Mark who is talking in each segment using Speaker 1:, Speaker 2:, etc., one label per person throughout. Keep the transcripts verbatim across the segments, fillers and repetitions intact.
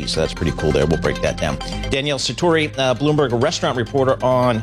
Speaker 1: T. So that's pretty cool there. We'll break that down. Danielle Satori, uh, Bloomberg restaurant reporter on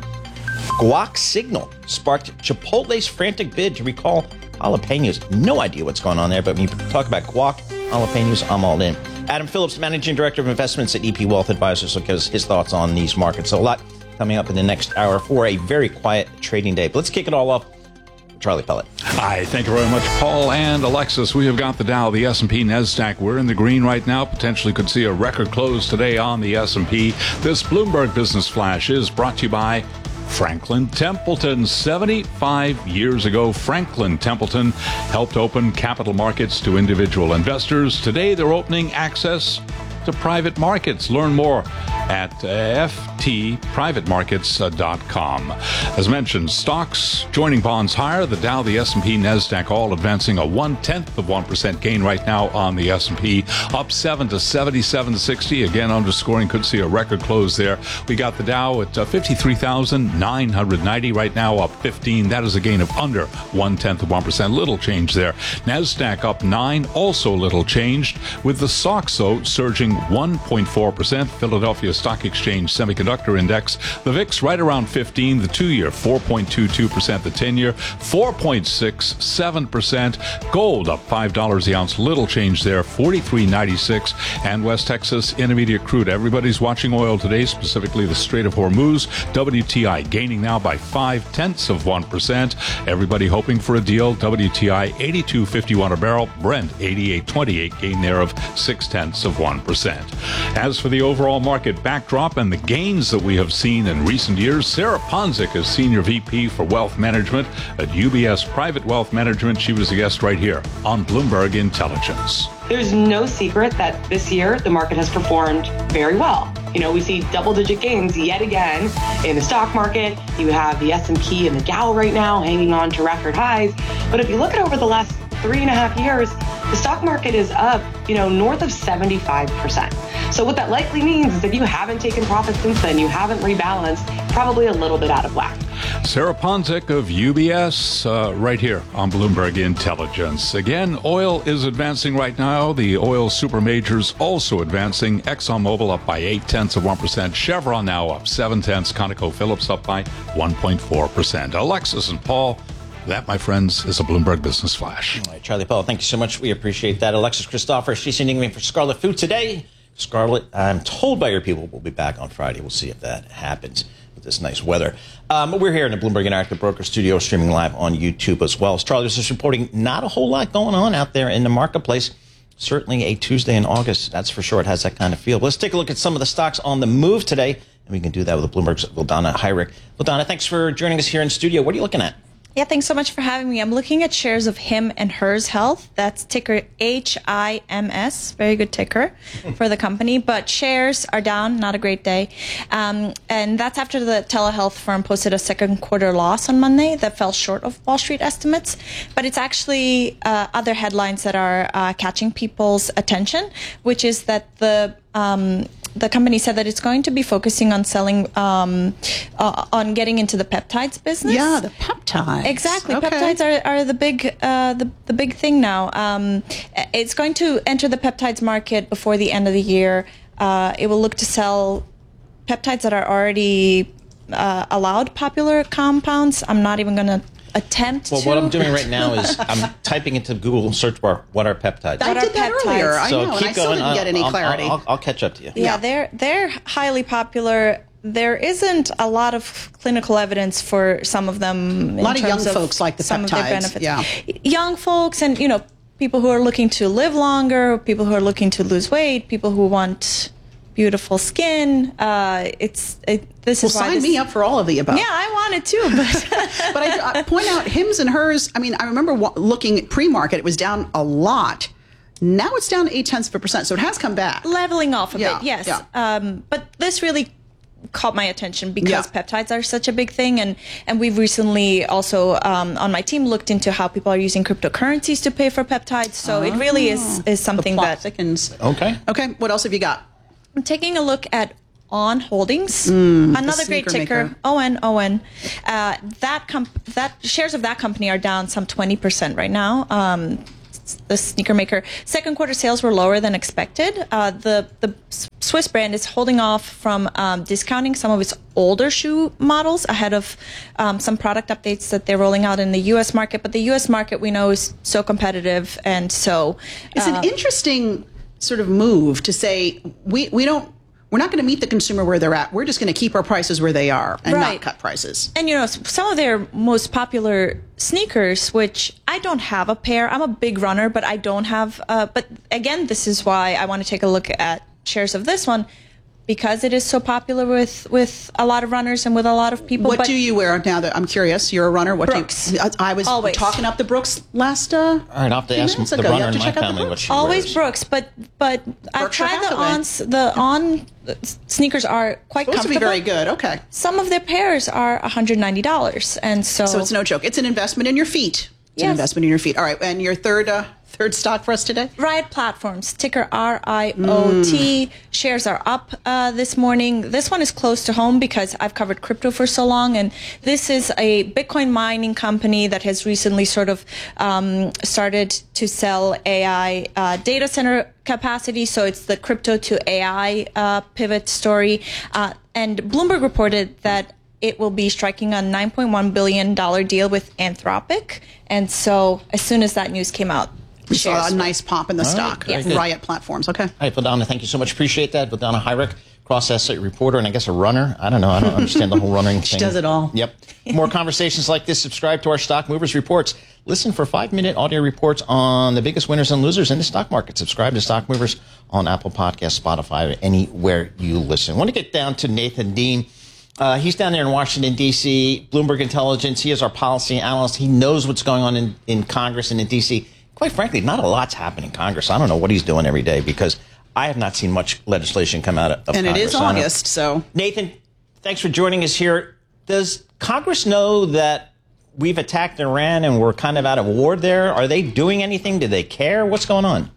Speaker 1: Guac Signal, sparked Chipotle's frantic bid to recall jalapenos. No idea what's going on there, but when you talk about guac, jalapenos, I'm all in. Adam Phillips, Managing Director of Investments at E P Wealth Advisors, will give us his thoughts on these markets. So a lot coming up in the next hour for a very quiet trading day. But let's kick it all off. Charlie Pellet.
Speaker 2: Hi, thank you very much, Paul and Alexis. We have got the Dow, the S and P, NASDAQ. We're in the green right now. Potentially could see a record close today on the S and P. This Bloomberg Business Flash is brought to you by Franklin Templeton. seventy-five years ago, Franklin Templeton helped open capital markets to individual investors. Today, they're opening access to private markets. Learn more at f t private markets dot com. As mentioned, stocks joining bonds higher. The Dow, the S and P, NASDAQ all advancing a one-tenth of one percent gain right now on the S and P. Up seven to seventy-seven sixty. Again, underscoring could see a record close there. We got the Dow at uh, fifty-three thousand nine hundred ninety right now, up fifteen. That is a gain of under one-tenth of one percent. Little change there. NASDAQ up nine, also little changed, with the S O X, though, surging one point four percent. Philadelphia Stock Exchange Semiconductor Index, the V I X right around fifteen, the two-year four point two two percent, the ten-year four point six seven percent. Gold up five dollars the ounce, little change there, forty-three ninety-six. And West Texas Intermediate Crude. Everybody's watching oil today, specifically the Strait of Hormuz. W T I gaining now by five tenths of one percent. Everybody hoping for a deal. W T I eighty-two fifty-one a barrel. Brent eighty-eight twenty-eight, gain there of six tenths of one percent. As for the overall market backdrop and the gains that we have seen in recent years, Sarah Ponzik is Senior V P for Wealth Management at U B S Private Wealth Management. She was a guest right here on Bloomberg Intelligence.
Speaker 3: There's no secret that this year the market has performed very well. You know, we see double-digit gains yet again in the stock market. You have the S and P and the Dow right now hanging on to record highs. But if you look at over the last three and a half years, the stock market is up, you know, north of seventy-five percent. So what that likely means is if you haven't taken profits since then, you haven't rebalanced, probably a little bit out of whack.
Speaker 2: Sarah Ponzik of U B S, uh, right here on Bloomberg Intelligence. Again, oil is advancing right now. The oil super majors also advancing. ExxonMobil up by eight tenths of one percent. Chevron now up seven tenths. ConocoPhillips up by one point four percent. Alexis and Paul, that, my friends, is a Bloomberg Business Flash.
Speaker 1: All right, Charlie Powell, thank you so much. We appreciate that. Alexis Christopher, she's sending me for Scarlet Food today. Scarlet, I'm told by your people, will be back on Friday. We'll see if that happens with this nice weather. Um, we're here in the Bloomberg Interactive Broker Studio, streaming live on YouTube as well. As Charlie was just reporting, not a whole lot going on out there in the marketplace. Certainly a Tuesday in August, that's for sure. It has that kind of feel. Let's take a look at some of the stocks on the move today, and we can do that with the Bloomberg's Vildana Heinrich. Vildana, thanks for joining us here in studio. What are you looking at?
Speaker 4: Yeah, thanks so much for having me. I'm looking at shares of Him and Hers Health. That's ticker H I M S. Very good ticker for the company. But shares are down. Not a great day. Um, and that's after the telehealth firm posted a second quarter loss on Monday that fell short of Wall Street estimates. But it's actually uh, other headlines that are uh, catching people's attention, which is that the um, the company said that it's going to be focusing on selling, um, uh, on getting into the peptides business.
Speaker 5: Yeah, the peptides.
Speaker 4: Exactly.
Speaker 5: Okay.
Speaker 4: Peptides are, are the big uh, the, the big thing now. Um, it's going to enter the peptides market before the end of the year. Uh, it will look to sell peptides that are already uh, allowed popular compounds. I'm not even going to attempt
Speaker 1: well,
Speaker 4: to.
Speaker 1: what I'm doing right now is I'm typing into Google search bar, what are peptides?
Speaker 5: I
Speaker 4: What
Speaker 5: did
Speaker 4: are
Speaker 5: that
Speaker 4: peptides?
Speaker 5: earlier. I
Speaker 1: So
Speaker 5: know,
Speaker 1: keep
Speaker 5: and I still
Speaker 1: going.
Speaker 5: didn't get any
Speaker 1: I'll-
Speaker 5: clarity.
Speaker 1: I'll, I'll, I'll catch up to you.
Speaker 4: Yeah,
Speaker 5: Yeah.
Speaker 4: they're they're highly popular. There isn't a lot of clinical evidence for some of them.
Speaker 5: A lot of young folks like the
Speaker 4: some of their
Speaker 5: peptides,
Speaker 4: benefits.
Speaker 5: yeah.
Speaker 4: Young folks, and you know, people who are looking to live longer, people who are looking to lose weight, people who want beautiful skin. Uh, it's it, this
Speaker 5: Well,
Speaker 4: is why
Speaker 5: sign
Speaker 4: this,
Speaker 5: me up for all of the above.
Speaker 4: Yeah, I want it too, but
Speaker 5: But I, I point out Hims and Hers. I mean, I remember wa- looking at pre-market; it was down a lot. Now it's down eight tenths of a percent, so it has come back.
Speaker 4: leveling off a
Speaker 5: Yeah,
Speaker 4: bit. Yes,
Speaker 5: yeah.
Speaker 4: um, but this really caught my attention because
Speaker 5: Yeah.
Speaker 4: peptides are such a big thing, and and we've recently also um, on my team looked into how people are using cryptocurrencies to pay for peptides. So it really is is
Speaker 5: The
Speaker 4: something
Speaker 5: plot
Speaker 4: that
Speaker 5: thickens.
Speaker 1: Okay.
Speaker 5: Okay, what else have you got?
Speaker 4: I'm taking a look at On Holdings, another great
Speaker 5: sneaker
Speaker 4: ticker,
Speaker 5: maker.
Speaker 4: O N O N. Uh, that comp- that shares of that company are down some twenty percent right now. Um, the sneaker maker second quarter sales were lower than expected. Uh, the the Swiss brand is holding off from um, discounting some of its older shoe models ahead of um, some product updates that they're rolling out in the U S market. But the U S market, we know, is so competitive, and so uh,
Speaker 5: it's an interesting sort of move to say we we don't. We're not going to meet the consumer where they're at. We're just going to keep our prices where they are and
Speaker 4: Right.
Speaker 5: not cut prices.
Speaker 4: And, you know, s- some of their most popular sneakers, which I don't have a pair. I'm a big runner, but I don't have. Uh, but again, this is why I want to take a look at shares of this one, because it is so popular with, with a lot of runners and with a lot of people.
Speaker 5: What
Speaker 4: but
Speaker 5: do you wear now that I'm curious? You're a runner. What
Speaker 4: Brooks.
Speaker 5: do you? I, I was
Speaker 4: Always.
Speaker 5: talking up the Brooks last. Uh,
Speaker 1: All right, I'll have to
Speaker 5: few
Speaker 1: ask
Speaker 5: minutes
Speaker 1: the
Speaker 5: ago. You
Speaker 1: runner
Speaker 5: have
Speaker 1: in
Speaker 5: to
Speaker 1: my
Speaker 5: check out the
Speaker 1: family what
Speaker 5: Brooks.
Speaker 1: she
Speaker 4: Always
Speaker 1: wears.
Speaker 4: Brooks, but but I've
Speaker 5: Berkshire
Speaker 4: tried the
Speaker 5: Hathaway.
Speaker 4: ons. The on sneakers are quite
Speaker 5: supposed to be
Speaker 4: comfortable.
Speaker 5: very good. Okay,
Speaker 4: Some of their pairs are one hundred ninety dollars, and so
Speaker 5: so it's no joke. It's an investment in your feet. It's an
Speaker 4: Yes.
Speaker 5: investment in your feet. All right, and your third uh, third stock for us today.
Speaker 4: Riot Platforms, ticker R I O T.
Speaker 5: Mm.
Speaker 4: Shares are up uh, this morning. This one is close to home because I've covered crypto for so long, and this is a Bitcoin mining company that has recently sort of um, started to sell A I uh, data center capacity. So it's the crypto to A I uh, pivot story. Uh, and Bloomberg reported that it will be striking a nine point one billion dollars deal with Anthropic. And so as soon as that news came out,
Speaker 5: We saw
Speaker 4: shares
Speaker 5: a nice pop in the stock.
Speaker 1: very good.
Speaker 5: Riot Platforms. Okay.
Speaker 1: All right, Vildana, thank you so much. Appreciate that. Vildana Heinrich, cross-asset reporter, and I guess a runner. I don't know. I don't understand the whole running thing.
Speaker 5: does it all.
Speaker 1: Yep. More conversations like this, subscribe to our Stock Movers Reports. Listen for five-minute audio reports on the biggest winners and losers in the stock market. Subscribe to Stock Movers on Apple Podcasts, Spotify, or anywhere you listen. I want to get down to Nathan Dean. Uh, he's down there in Washington, D C, Bloomberg Intelligence. He is our policy analyst. He knows what's going on in, in Congress and in D C. Quite frankly, not a lot's happening in Congress. I don't know what he's doing every day because I have not seen much legislation come out of, of
Speaker 5: And
Speaker 1: Congress.
Speaker 5: it is
Speaker 1: I don't-
Speaker 5: August, so
Speaker 1: Nathan, thanks for joining us here. Does Congress know that we've attacked Iran and we're kind of out of war there? Are they doing anything? Do they care? What's going on?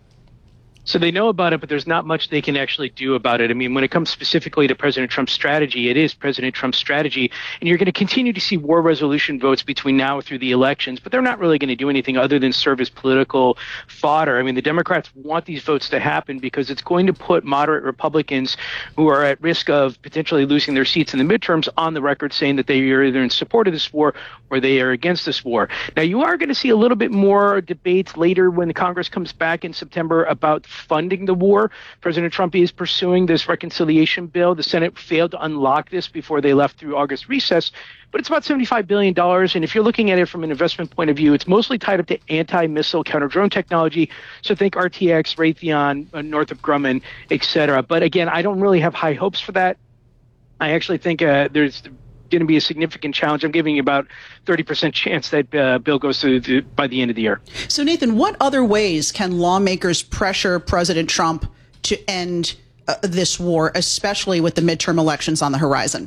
Speaker 6: So they know about it, but there's not much they can actually do about it. I mean, when it comes specifically to President Trump's strategy, it is President Trump's strategy. And you're going to continue to see war resolution votes between now through the elections, but they're not really going to do anything other than serve as political fodder. I mean, the Democrats want these votes to happen because it's going to put moderate Republicans who are at risk of potentially losing their seats in the midterms on the record saying that they are either in support of this war or they are against this war. Now, you are going to see a little bit more debates later when the Congress comes back in September about funding the war. President Trump is pursuing this reconciliation bill. The Senate failed to unlock this before they left through August recess, but it's about seventy-five billion dollars. And if you're looking at it from an investment point of view, it's mostly tied up to anti-missile counter-drone technology. So think R T X, Raytheon, uh, Northrop Grumman, et cetera. But again, I don't really have high hopes for that. I actually think uh, there's going to be a significant challenge. I'm giving you about thirty percent chance that uh, bill goes through the, by the end of the year.
Speaker 5: So, Nathan, what other ways can lawmakers pressure President Trump to end uh, this war, especially with the midterm elections on the horizon?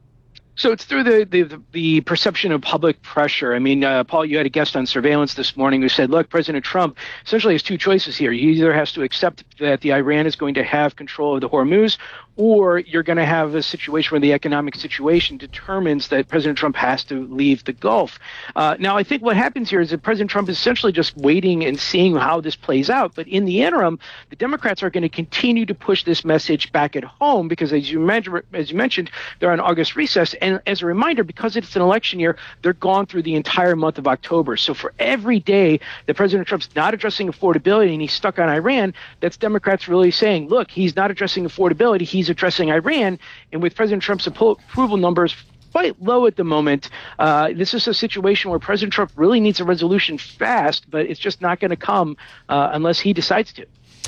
Speaker 6: So it's through the, the, the perception of public pressure. I mean, uh, Paul, you had a guest on Surveillance this morning who said, look, President Trump essentially has two choices here. He either has to accept that the Iran is going to have control of the Hormuz, or you're going to have a situation where the economic situation determines that President Trump has to leave the Gulf. Uh, now, I think what happens here is that President Trump is essentially just waiting and seeing how this plays out. But in the interim, the Democrats are going to continue to push this message back at home because, as you, mentioned, as you mentioned, they're on August recess. And as a reminder, because it's an election year, they're gone through the entire month of October. So for every day that President Trump's not addressing affordability and he's stuck on Iran, that's Democrats really saying, look, he's not addressing affordability, he's addressing Iran. And with President Trump's approval numbers quite low at the moment, uh, this is a situation where President Trump really needs a resolution fast, but it's just not going to come uh, unless he decides to.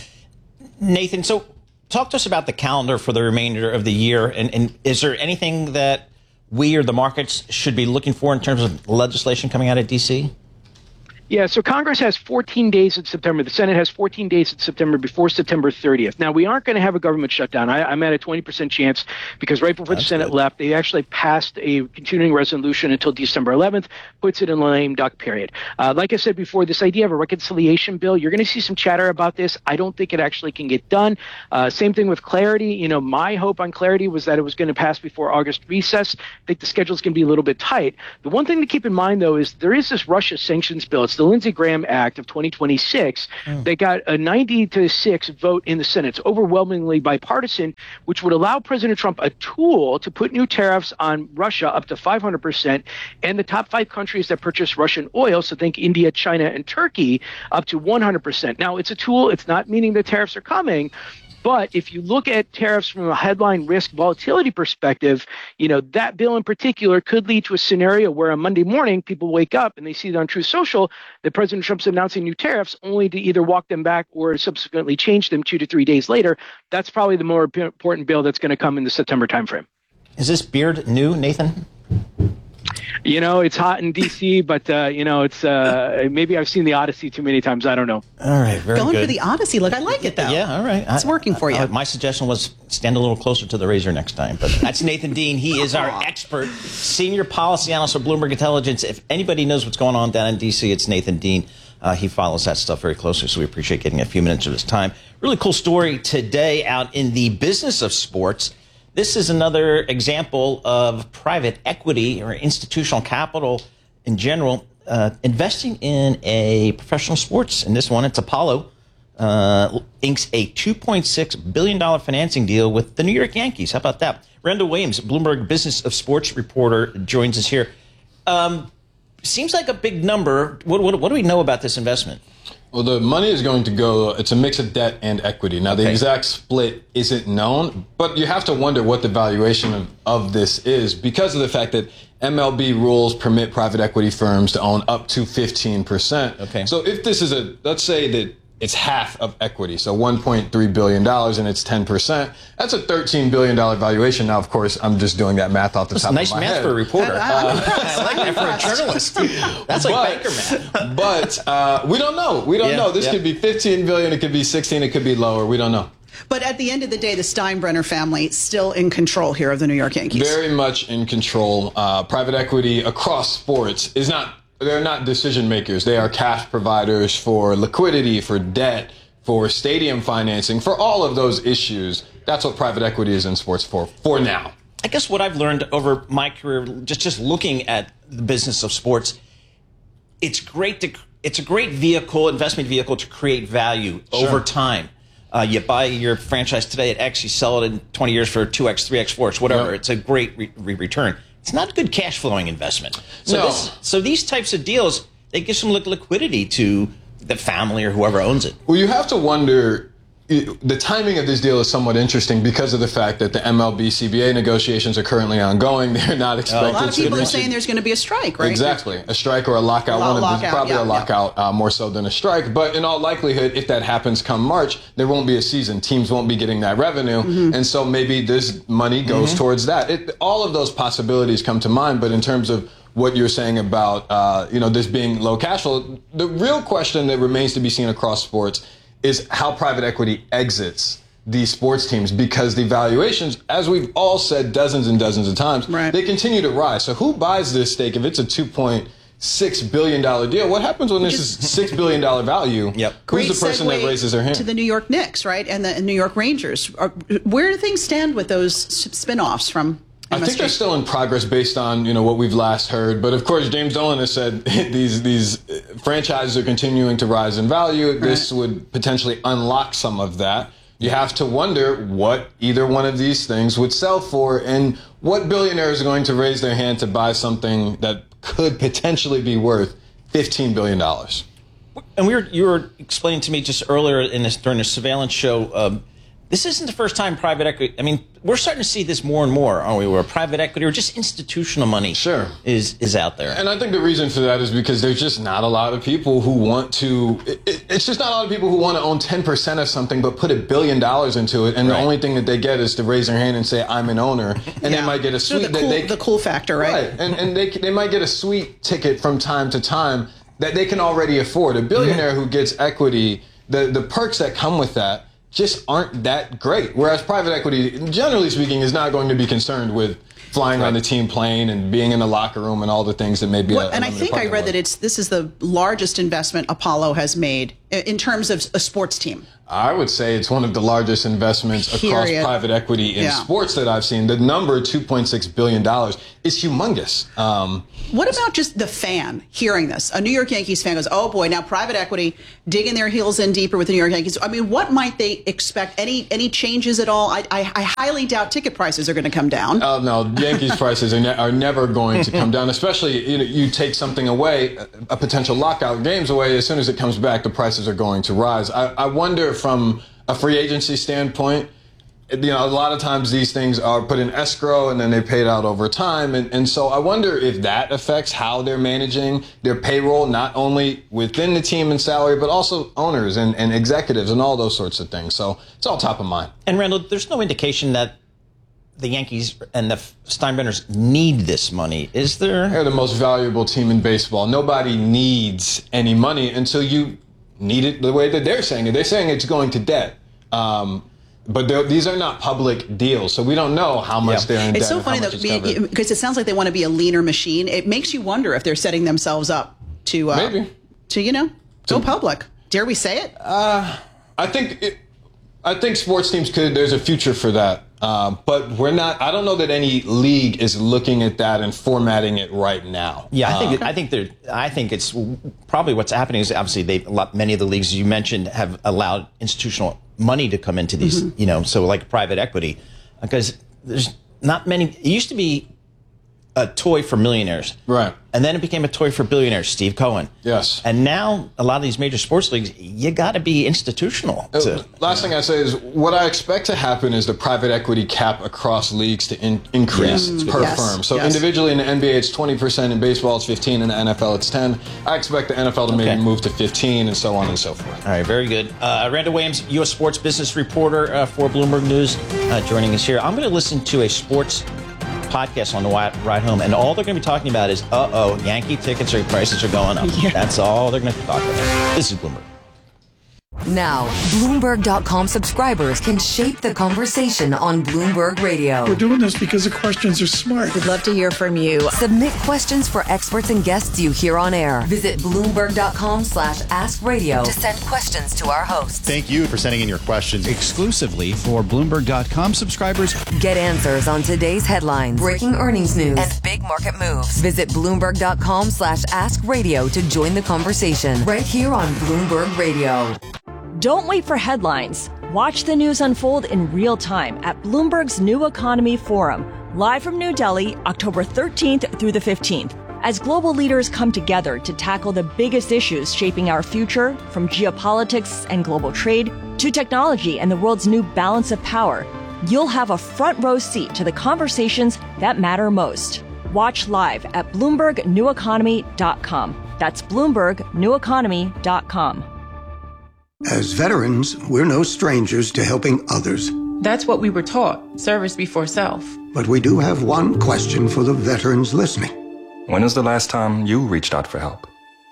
Speaker 1: Nathan, so talk to us about the calendar for the remainder of the year. And, and is there anything that we or the markets should be looking for in terms of legislation coming out of D C?
Speaker 6: Yeah, so Congress has fourteen days in September. The Senate has fourteen days in September before September thirtieth. Now, we aren't going to have a government shutdown. I, I'm at a twenty percent chance because right before
Speaker 1: That's
Speaker 6: the Senate
Speaker 1: good.
Speaker 6: left, they actually passed a continuing resolution until December eleventh, puts it in a lame duck period. Uh, like I said before, this idea of a reconciliation bill, you're going to see some chatter about this. I don't think it actually can get done. Uh, same thing with clarity. You know, my hope on clarity was that it was going to pass before August recess. I think the schedule is going to be a little bit tight. The one thing to keep in mind, though, is there is this Russia sanctions bill. It's It's the Lindsey Graham Act of twenty twenty-six. Mm. They got a ninety to six vote in the Senate. It's overwhelmingly bipartisan, which would allow President Trump a tool to put new tariffs on Russia up to five hundred percent and the top five countries that purchase Russian oil, so think India, China, and Turkey, up to one hundred percent. Now, it's a tool. It's not meaning the tariffs are coming. But if you look at tariffs from a headline risk volatility perspective, you know, that bill in particular could lead to a scenario where on Monday morning, people wake up and they see it on Truth Social that President Trump's announcing new tariffs only to either walk them back or subsequently change them two to three days later. That's probably the more important bill that's going to come in the September timeframe.
Speaker 1: Is this beard new, Nathan?
Speaker 6: You know, it's hot in D C, but, uh, you know, it's uh, maybe I've seen the Odyssey too many times. I don't know.
Speaker 1: All right, very
Speaker 5: Going
Speaker 1: good.
Speaker 5: for the Odyssey look. I like it, though.
Speaker 1: Yeah, all right.
Speaker 5: It's
Speaker 1: I,
Speaker 5: working for
Speaker 1: I,
Speaker 5: you.
Speaker 1: I, my suggestion was stand a little closer to the razor next time. But that's Nathan Dean. He is our expert, senior policy analyst for Bloomberg Intelligence. If anybody knows what's going on down in D C, it's Nathan Dean. Uh, he follows that stuff very closely, so we appreciate getting a few minutes of his time. Really cool story today out in the business of sports. This is another example of private equity or institutional capital in general uh, investing in a professional sports. In this one, it's Apollo, uh, inks a two point six billion dollars financing deal with the New York Yankees. How about that? Randall Williams, Bloomberg Business of Sports reporter, joins us here. Um, seems like a big number. What, what, what do we know about this investment?
Speaker 7: Well, the money is going to go, it's a mix of debt and equity. Now, the
Speaker 1: Okay.
Speaker 7: exact split isn't known, but you have to wonder what the valuation of, of this is because of the fact that M L B rules permit private equity firms to own up to fifteen percent.
Speaker 1: Okay.
Speaker 7: So if this is a, let's say that it's half of equity, so one point three billion dollars and it's ten percent, that's a thirteen billion dollars valuation. Now, of course, I'm just doing that math off the
Speaker 1: That's
Speaker 7: top
Speaker 1: nice
Speaker 7: of my
Speaker 1: math
Speaker 7: head.
Speaker 1: for a reporter.
Speaker 5: I-
Speaker 1: Uh,
Speaker 5: I'm
Speaker 1: I like that for a journalist. That's like
Speaker 7: But-
Speaker 1: banker math.
Speaker 7: But uh, we don't know. We don't
Speaker 1: Yeah,
Speaker 7: know. This
Speaker 1: yeah.
Speaker 7: could be fifteen billion dollars, it could be sixteen, it could be lower. We don't know.
Speaker 5: But at the end of the day, the Steinbrenner family still in control here of the New York Yankees.
Speaker 7: Very much in control. Uh, private equity across sports is not, they're not decision makers. They are cash providers for liquidity, for debt, for stadium financing, for all of those issues. That's what private equity is in sports for, for now.
Speaker 1: I guess what I've learned over my career, just just looking at the business of sports, it's great to it's a great vehicle, investment vehicle to create value
Speaker 7: Sure.
Speaker 1: over time. Uh, you buy your franchise today at X, you sell it in twenty years for two X, three X, four X, whatever.
Speaker 7: Yep.
Speaker 1: It's a great re- re- return. It's not a good cash flowing investment. So,
Speaker 7: No.
Speaker 1: this, so these types of deals, they give some li- liquidity to the family or whoever owns it.
Speaker 7: Well, you have to wonder, the timing of this deal is somewhat interesting because of the fact that the M L B C B A negotiations are currently ongoing. They're not expected
Speaker 5: a lot of
Speaker 7: to
Speaker 5: people are
Speaker 7: reach
Speaker 5: saying
Speaker 7: a-
Speaker 5: there's going to be a strike, right?
Speaker 7: Exactly. A strike or a lockout.
Speaker 5: A lo-
Speaker 7: One of them,
Speaker 5: lockout,
Speaker 7: probably
Speaker 5: yeah,
Speaker 7: a
Speaker 5: yeah.
Speaker 7: lockout uh, more so than a strike. But in all likelihood, if that happens come March, there won't be a season. Teams won't be getting that revenue.
Speaker 5: Mm-hmm.
Speaker 7: And so maybe this money goes
Speaker 1: Mm-hmm.
Speaker 7: towards that. It, all of those possibilities come to mind. But in terms of what you're saying about, uh, you know, this being low cash flow, the real question that remains to be seen across sports is how private equity exits these sports teams, because the valuations, as we've all said dozens and dozens of times,
Speaker 5: Right.
Speaker 7: they continue to rise. So who buys this stake if it's a two point six billion dollars deal? What happens when this is six billion dollars value?
Speaker 1: Yep.
Speaker 7: Who's
Speaker 5: Great
Speaker 7: the person that
Speaker 5: segue
Speaker 7: raises their hand?
Speaker 5: to the New York Knicks, right, and the New York Rangers. Are, where do things stand with those spin-offs from
Speaker 7: I think they're still in progress based on, you know, what we've last heard. But of course, James Dolan has said these these franchises are continuing to rise in value. This would potentially unlock some of that. You have to wonder what either one of these things would sell for, and what billionaire is going to raise their hand to buy something that could potentially be worth fifteen billion dollars.
Speaker 1: And we were you were explaining to me just earlier in this during the surveillance show. Um, this isn't the first time private equity. I mean, we're starting to see this more and more, aren't we? Where private equity or just institutional money
Speaker 7: Sure.
Speaker 1: is is out there.
Speaker 7: And I think the reason for that is because there's just not a lot of people who want to, it, it, it's just not a lot of people who want to own ten percent of something but put a billion dollars into it, and
Speaker 1: Right.
Speaker 7: the only thing that they get is to raise their hand and say, I'm an owner, and
Speaker 5: Yeah.
Speaker 7: they might get a
Speaker 5: So
Speaker 7: sweet,
Speaker 5: the cool,
Speaker 7: that they,
Speaker 5: the cool factor, right?
Speaker 7: right, and, and they, they might get a sweet ticket from time to time that they can already afford. A billionaire
Speaker 1: Mm-hmm.
Speaker 7: who gets equity, the, the perks that come with that just aren't that great. Whereas private equity, generally speaking, is not going to be concerned with flying on the team plane and being in the locker room and all the things that may be.
Speaker 5: What,
Speaker 7: a,
Speaker 5: and
Speaker 7: a
Speaker 5: I
Speaker 7: limited
Speaker 5: think I
Speaker 7: partner
Speaker 5: read
Speaker 7: with.
Speaker 5: that it's this is the largest investment Apollo has made in terms of a sports team?
Speaker 7: I would say it's one of the largest investments across
Speaker 5: Period.
Speaker 7: private equity in
Speaker 5: Yeah.
Speaker 7: sports that I've seen. The number, two point six billion dollars, is humongous. Um,
Speaker 5: What about just the fan hearing this? A New York Yankees fan goes, oh boy, now private equity digging their heels in deeper with the New York Yankees. I mean, what might they expect? Any any changes at all? I, I, I highly doubt ticket prices are going to come down.
Speaker 7: Oh, no, Yankees prices are, ne- are never going to come down, especially you know, you take something away, a, a potential lockout games away, as soon as it comes back, the prices are going to rise. I, I wonder from a free agency standpoint, you know, a lot of times these things are put in escrow and then they're paid out over time. And, and so I wonder if that affects how they're managing their payroll, not only within the team and salary, but also owners and, and executives and all those sorts of things. So it's all top of mind.
Speaker 1: And Randall, there's no indication that the Yankees and the Steinbrenners need this money, is there?
Speaker 7: They're the most valuable team in baseball. Nobody needs any money until you need it the way that they're saying it. They're saying it's going to debt. Um, But these are not public deals, so we don't know how much
Speaker 1: Yeah.
Speaker 7: they're in
Speaker 5: It's
Speaker 7: debt.
Speaker 5: so funny, though, because it sounds like they want to be a leaner machine. It makes you wonder if they're setting themselves up to, uh,
Speaker 7: Maybe.
Speaker 5: to you know, go public. Dare we say it?
Speaker 7: Uh, I think it, I think sports teams could. There's a future for that, uh, but we're not. I don't know that any league is looking at that and formatting it right now.
Speaker 1: Yeah, I
Speaker 7: Uh,
Speaker 1: think I think they're. I think it's probably what's happening is obviously they a lot many of the leagues you mentioned have allowed institutional money to come into these, mm-hmm. you know, so like private equity, because there's not many. It used to be a toy for millionaires,
Speaker 7: right,
Speaker 1: and then it became a toy for billionaires. Steve Cohen,
Speaker 7: yes,
Speaker 1: and now a lot of these major sports leagues, you got to be institutional. To,
Speaker 7: uh, last thing I say is what I expect to happen is the private equity cap across leagues to in, increase
Speaker 1: yes,
Speaker 7: per
Speaker 5: yes,
Speaker 7: firm. So
Speaker 5: yes.
Speaker 7: individually in the N B A it's twenty percent, in baseball it's fifteen, in the N F L it's ten. I expect the N F L to
Speaker 1: Okay.
Speaker 7: maybe move to fifteen, and so on and so forth.
Speaker 1: All right, very good. Uh, Randall Williams, U S sports business reporter uh, for Bloomberg News, uh, joining us here. I'm going to listen to a sports podcast on the ride home, and all they're going to be talking about is, uh-oh, Yankee tickets or prices are going up.
Speaker 5: Yeah.
Speaker 1: That's all they're going to be talking about. This is Bloomberg.
Speaker 8: Now, Bloomberg dot com subscribers can shape the conversation on Bloomberg Radio.
Speaker 9: We're doing this because the questions are smart.
Speaker 8: We'd love to hear from you. Submit questions for experts and guests you hear on air. Visit Bloomberg dot com slash ask radio to send questions to our hosts.
Speaker 10: Thank you for sending in your questions exclusively for Bloomberg dot com subscribers.
Speaker 8: Get answers on today's headlines, breaking earnings news, and big market moves. Visit Bloomberg dot com slash ask radio to join the conversation right here on Bloomberg Radio.
Speaker 11: Don't wait for headlines. Watch the news unfold in real time at Bloomberg's New Economy Forum, live from New Delhi, October thirteenth through the fifteenth. As global leaders come together to tackle the biggest issues shaping our future, from geopolitics and global trade to technology and the world's new balance of power, you'll have a front row seat to the conversations that matter most. Watch live at Bloomberg New Economy dot com. That's Bloomberg New Economy dot com.
Speaker 12: As veterans, we're no strangers to helping others.
Speaker 13: That's what we were taught, service before self.
Speaker 12: But we do have one question for the veterans listening.
Speaker 14: When was the last time you reached out for help?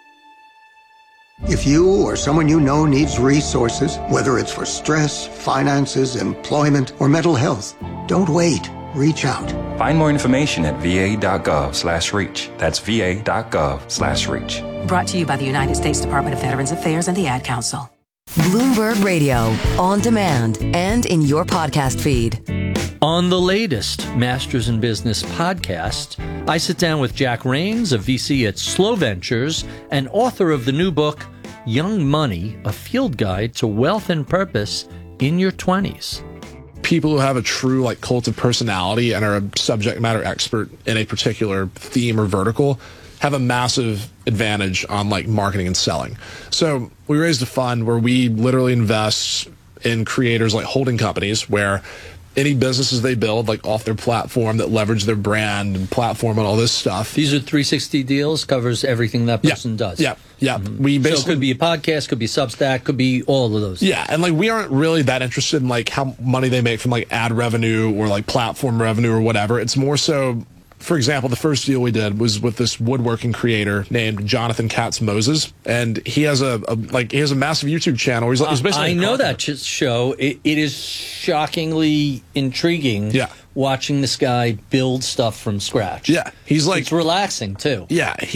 Speaker 12: If you or someone you know needs resources, whether it's for stress, finances, employment, or mental health, don't wait. Reach out.
Speaker 14: Find more information at va.gov slash reach. That's va.gov slash reach.
Speaker 15: Brought to you by the United States Department of Veterans Affairs and the Ad Council.
Speaker 8: Bloomberg Radio, on demand and in your podcast feed.
Speaker 16: On the latest Masters in Business podcast, I sit down with Jack Rains, a V C at Slow Ventures and author of the new book, Young Money, A Field Guide to Wealth and Purpose in Your twenties.
Speaker 17: People who have a true like cult of personality and are a subject matter expert in a particular theme or vertical have a massive advantage on like marketing and selling. So we raised a fund where we literally invest in creators like holding companies where any businesses they build like off their platform that leverage their brand and platform and all this stuff.
Speaker 16: These are three sixty deals, covers everything that person
Speaker 17: yeah,
Speaker 16: does.
Speaker 17: Yeah, yeah.
Speaker 16: Mm-hmm.
Speaker 17: We basically,
Speaker 16: so it could be a podcast, could be Substack, could be all of those.
Speaker 17: Yeah, and like we aren't really that interested in like how money they make from like ad revenue or like platform revenue or whatever. It's more so, for example, the first deal we did was with this woodworking creator named Jonathan Katz Moses, and he has a, a like he has a massive YouTube channel. He's, he's basically
Speaker 16: I know that show. It, it is shockingly intriguing.
Speaker 17: Yeah.
Speaker 16: Watching this guy build stuff from scratch.
Speaker 17: Yeah, he's like
Speaker 16: it's relaxing too.
Speaker 17: Yeah, he's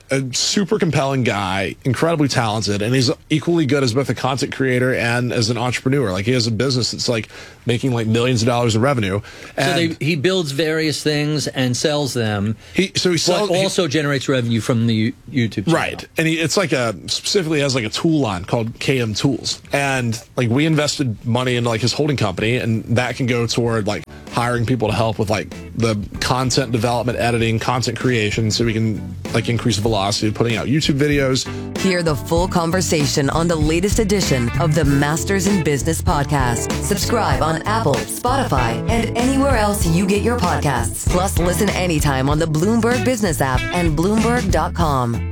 Speaker 17: a super compelling guy, incredibly talented, and he's equally good as both a content creator and as an entrepreneur. Like, he has a business that's like making like millions of dollars of revenue. And
Speaker 16: so they, he builds various things and sells them.
Speaker 17: He so he sells,
Speaker 16: but also
Speaker 17: he,
Speaker 16: generates revenue from the YouTube channel.
Speaker 17: Right, and he, it's like a specifically has like a tool line called K M Tools, and like we invested money into like his holding company, and that can go toward like hiring people to help with like the content development, editing, content creation, so we can like increase the velocity of putting out YouTube videos.
Speaker 8: Hear the full conversation on the latest edition of the Masters in Business podcast. Subscribe on Apple, Spotify, and anywhere else you get your podcasts. Plus, listen anytime on the Bloomberg Business app and Bloomberg dot com.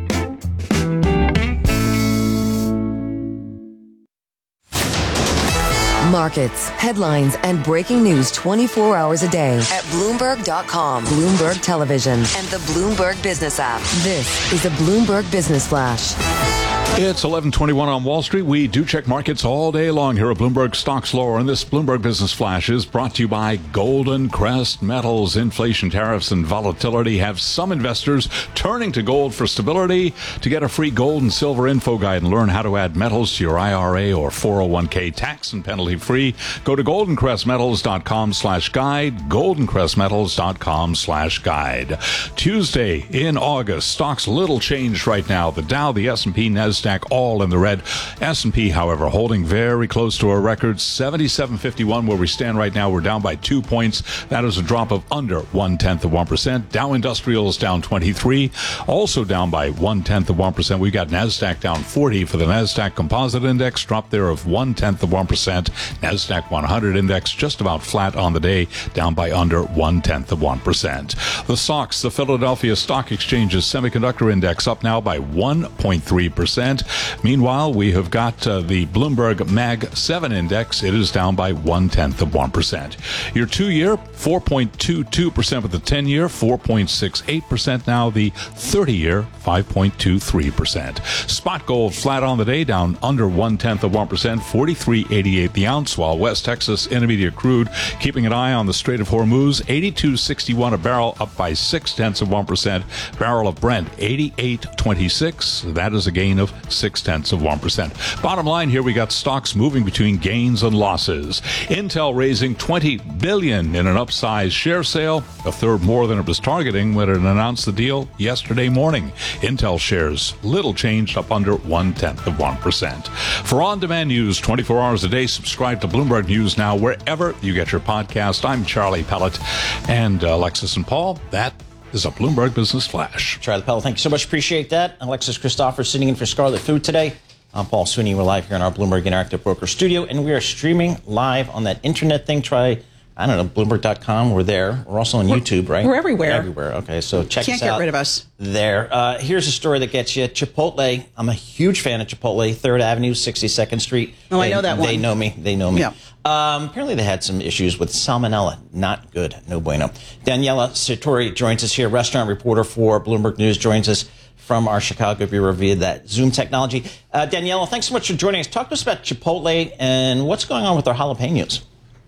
Speaker 8: Markets, headlines, and breaking news twenty-four hours a day at Bloomberg dot com, Bloomberg Television, and the Bloomberg Business app. This is the Bloomberg Business Flash.
Speaker 2: It's eleven twenty-one on Wall Street. We do check markets all day long here at Bloomberg Stocks Lower, and this Bloomberg Business Flash is brought to you by Golden Crest Metals. Inflation, tariffs, and volatility have some investors turning to gold for stability. To get a free gold and silver info guide and learn how to add metals to your I R A or four oh one k tax and penalty free, go to golden crest metals dot com slash guide, golden crest metals dot com slash guide. Tuesday in August, stocks little changed right now. The Dow, the S and P, Nasdaq, all in the red. S and P, however, holding very close to a record seventy-seven fifty-one, where we stand right now. We're down by two points. That is a drop of under one-tenth of one percent. Dow Industrials down twenty-three, also down by one-tenth of one percent. We've got Nasdaq down forty for the Nasdaq Composite Index, drop there of one-tenth of one percent. Nasdaq one hundred Index just about flat on the day, down by under one-tenth of one percent. The S O X, the Philadelphia Stock Exchange's Semiconductor Index, up now by one point three percent. Meanwhile, we have got uh, the Bloomberg Mag seven Index. It is down by one-tenth of one percent. Your two-year, four point two two percent with the ten-year, four point six eight percent now. The thirty-year, five point two three percent. Spot gold flat on the day, down under one-tenth of one percent, forty-three eighty-eight the ounce, while West Texas Intermediate Crude keeping an eye on the Strait of Hormuz, eighty-two sixty-one a barrel, up by six-tenths of one percent. Barrel of Brent, eighty-eight twenty-six. That is a gain of six-tenths of one percent. Bottom line here, we got stocks moving between gains and losses. Intel raising twenty billion dollars in an upsized share sale, a third more than it was targeting when it announced the deal yesterday morning. Intel shares little changed, up under one-tenth of one percent. For on-demand news twenty-four hours a day, subscribe to Bloomberg News Now wherever you get your podcast. I'm Charlie Pellet, and uh, Alexis and Paul, that is a Bloomberg Business Flash.
Speaker 1: Charlie Pellet, thank you so much. Appreciate that. Alexis Christopher sitting in for Scarlet Food today. I'm Paul Sweeney. We're live here in our Bloomberg Interactive Broker studio, and we are streaming live on that internet thing. Try, I don't know, Bloomberg dot com. We're there. We're also on we're, YouTube, right?
Speaker 5: We're everywhere.
Speaker 1: Everywhere. Okay, so check
Speaker 5: Can't
Speaker 1: us out.
Speaker 5: get rid of us.
Speaker 1: There. Uh, here's a story that gets you. Chipotle. I'm a huge fan of Chipotle. third Avenue, sixty-second Street.
Speaker 5: Oh,
Speaker 1: they,
Speaker 5: I know that one.
Speaker 1: They know me. They know me.
Speaker 5: Yeah.
Speaker 1: Um, apparently they had some issues with salmonella. Not good. No bueno. Daniela Sartori joins us here, restaurant reporter for Bloomberg News, joins us from our Chicago bureau via that Zoom technology. Uh, Daniela, thanks so much for joining us. Talk to us about Chipotle and what's going on with our jalapenos.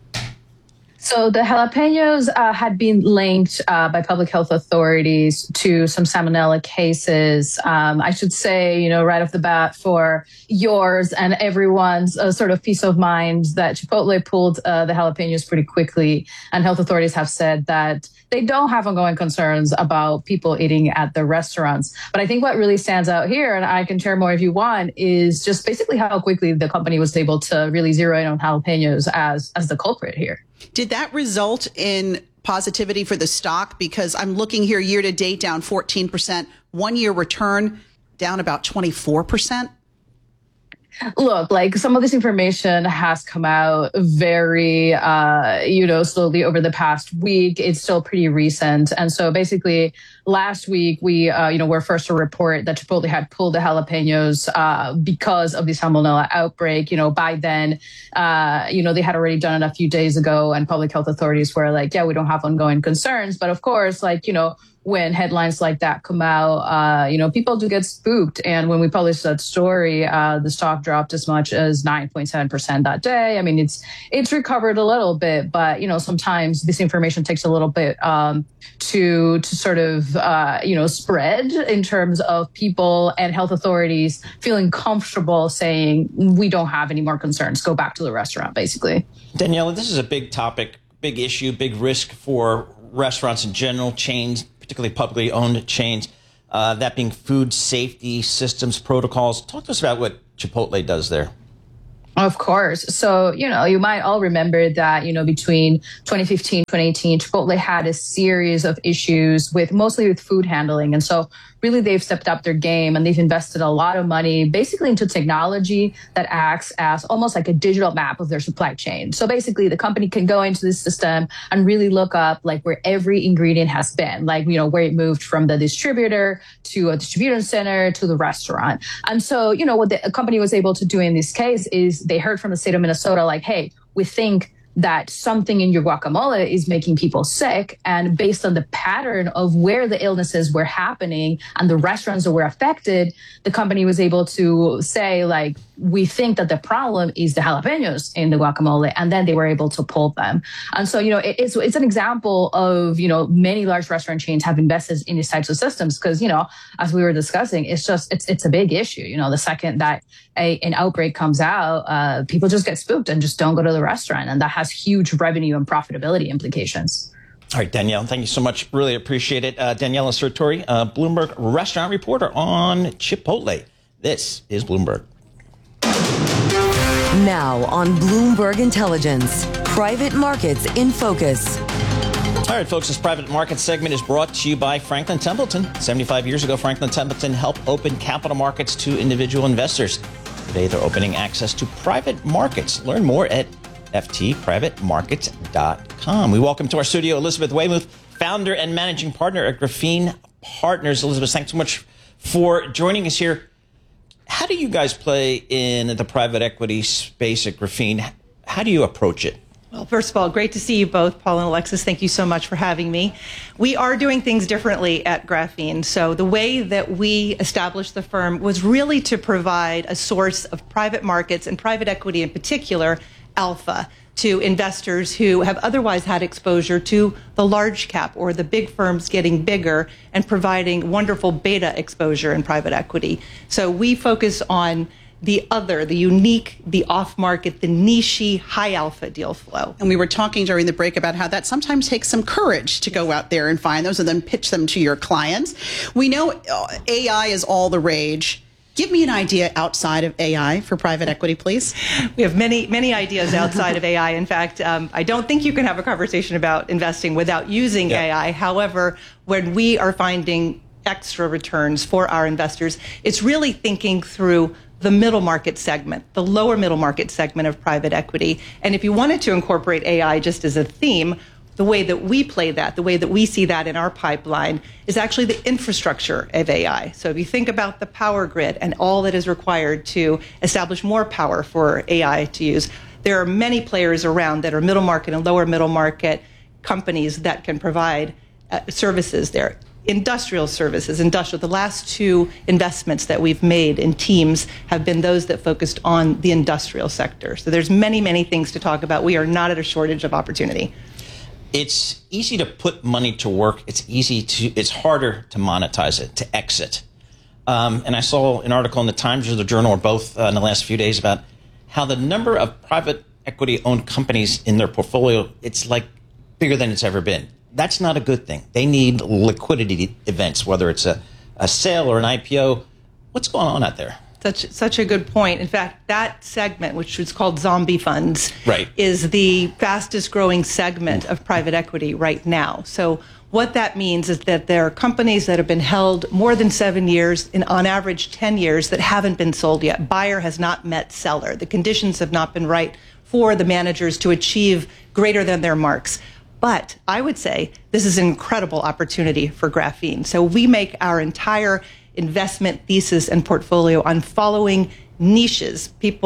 Speaker 18: So the jalapenos uh, had been linked uh, by public health authorities to some salmonella cases. Um, I should say, you know, right off the bat, for yours and everyone's uh, sort of peace of mind, that Chipotle pulled uh, the jalapenos pretty quickly. And health authorities have said that they don't have ongoing concerns about people eating at the restaurants. But I think what really stands out here, and I can share more if you want, is just basically how quickly the company was able to really zero in on jalapenos as, as the culprit here.
Speaker 5: Did that result in positivity for the stock? Because I'm looking here year to date down fourteen percent, one year return down about twenty-four percent.
Speaker 18: Look, like some of this information has come out very, uh, you know, slowly over the past week. It's still pretty recent. And so basically last week, we, uh, you know, were first to report that Chipotle had pulled the jalapenos uh, because of the salmonella outbreak. You know, by then, uh, you know, they had already done it a few days ago, and public health authorities were like, yeah, we don't have ongoing concerns. But of course, like, you know, when headlines like that come out, uh, you know, people do get spooked. And when we published that story, uh, the stock dropped as much as nine point seven percent that day. I mean, it's it's recovered a little bit, but, you know, sometimes this information takes a little bit um, to to sort of, uh, you know, spread in terms of people and health authorities feeling comfortable saying, we don't have any more concerns, go back to the restaurant, basically.
Speaker 1: Daniela, this is a big topic, big issue, big risk for restaurants in general, chains, particularly publicly owned chains, uh, that being food safety systems, protocols. Talk to us about what Chipotle does there.
Speaker 18: Of course. So, you know, you might all remember that, you know, between twenty fifteen, twenty eighteen, Chipotle had a series of issues with mostly with food handling. And so really they've stepped up their game and they've invested a lot of money basically into technology that acts as almost like a digital map of their supply chain. So basically the company can go into this system and really look up like where every ingredient has been, like, you know, where it moved from the distributor to a distribution center to the restaurant. And so, you know, what the company was able to do in this case is they heard from the state of Minnesota, like, hey, we think that something in your guacamole is making people sick. And based on the pattern of where the illnesses were happening and the restaurants that were affected, the company was able to say, like, we think that the problem is the jalapenos in the guacamole. And then they were able to pull them. And so, you know, it, it's, it's an example of, you know, many large restaurant chains have invested in these types of systems because, you know, as we were discussing, it's just, it's, it's a big issue. You know, the second that a, an outbreak comes out, uh, people just get spooked and just don't go to the restaurant. And that has huge revenue and profitability implications.
Speaker 1: All right, Danielle, thank you so much. Really appreciate it. Uh, Daniela Sirtori, uh, Bloomberg restaurant reporter on Chipotle. This is Bloomberg.
Speaker 8: Now on Bloomberg Intelligence, private markets in focus.
Speaker 1: All right, folks, this private market segment is brought to you by Franklin Templeton. seventy-five years ago, Franklin Templeton helped open capital markets to individual investors. Today, they're opening access to private markets. Learn more at f t private markets dot com. We welcome to our studio Elizabeth Weymouth, founder and managing partner at Graphene Partners. Elizabeth, thanks so much for joining us here. How do you guys play in the private equity space at Graphene? How do you approach it?
Speaker 19: Well, first of all, great to see you both, Paul and Alexis. Thank you so much for having me. We are doing things differently at Graphene. So the way that we established the firm was really to provide a source of private markets and private equity in particular, alpha, to investors who have otherwise had exposure to the large cap or the big firms getting bigger and providing wonderful beta exposure in private equity. So we focus on the other, the unique, the off-market, the niche, high alpha deal flow.
Speaker 5: And we were talking during the break about how that sometimes takes some courage to go out there and find those and then pitch them to your clients. We know A I is all the rage. Give me an idea outside of A I for private equity, please.
Speaker 19: We have many, many ideas outside of A I. In fact, um, I don't think you can have a conversation about investing without using yeah. A I. However, when we are finding extra returns for our investors, it's really thinking through the middle market segment, the lower middle market segment of private equity. And if you wanted to incorporate A I just as a theme, the way that we play that, the way that we see that in our pipeline is actually the infrastructure of A I. So if you think about the power grid and all that is required to establish more power for A I to use, there are many players around that are middle market and lower middle market companies that can provide uh, services there. Industrial services, industrial, the last two investments that we've made in teams have been those that focused on the industrial sector. So there's many, many things to talk about. We are not at a shortage of opportunity.
Speaker 1: It's easy to put money to work. It's easy to, it's harder to monetize it, to exit. Um, and I saw an article in the Times or the Journal or both uh, in the last few days about how the number of private equity owned companies in their portfolio, it's like bigger than it's ever been. That's not a good thing. They need liquidity events, whether it's a, a sale or an I P O. What's going on out there?
Speaker 19: Such such a good point. In fact, that segment, which is called zombie funds,
Speaker 1: right.
Speaker 19: is the fastest growing segment of private equity right now. So what that means is that there are companies that have been held more than seven years, and on average ten years, that haven't been sold yet. Buyer has not met seller. The conditions have not been right for the managers to achieve greater than their marks. But I would say this is an incredible opportunity for Graphene. So we make our entire investment thesis and portfolio on following niches. People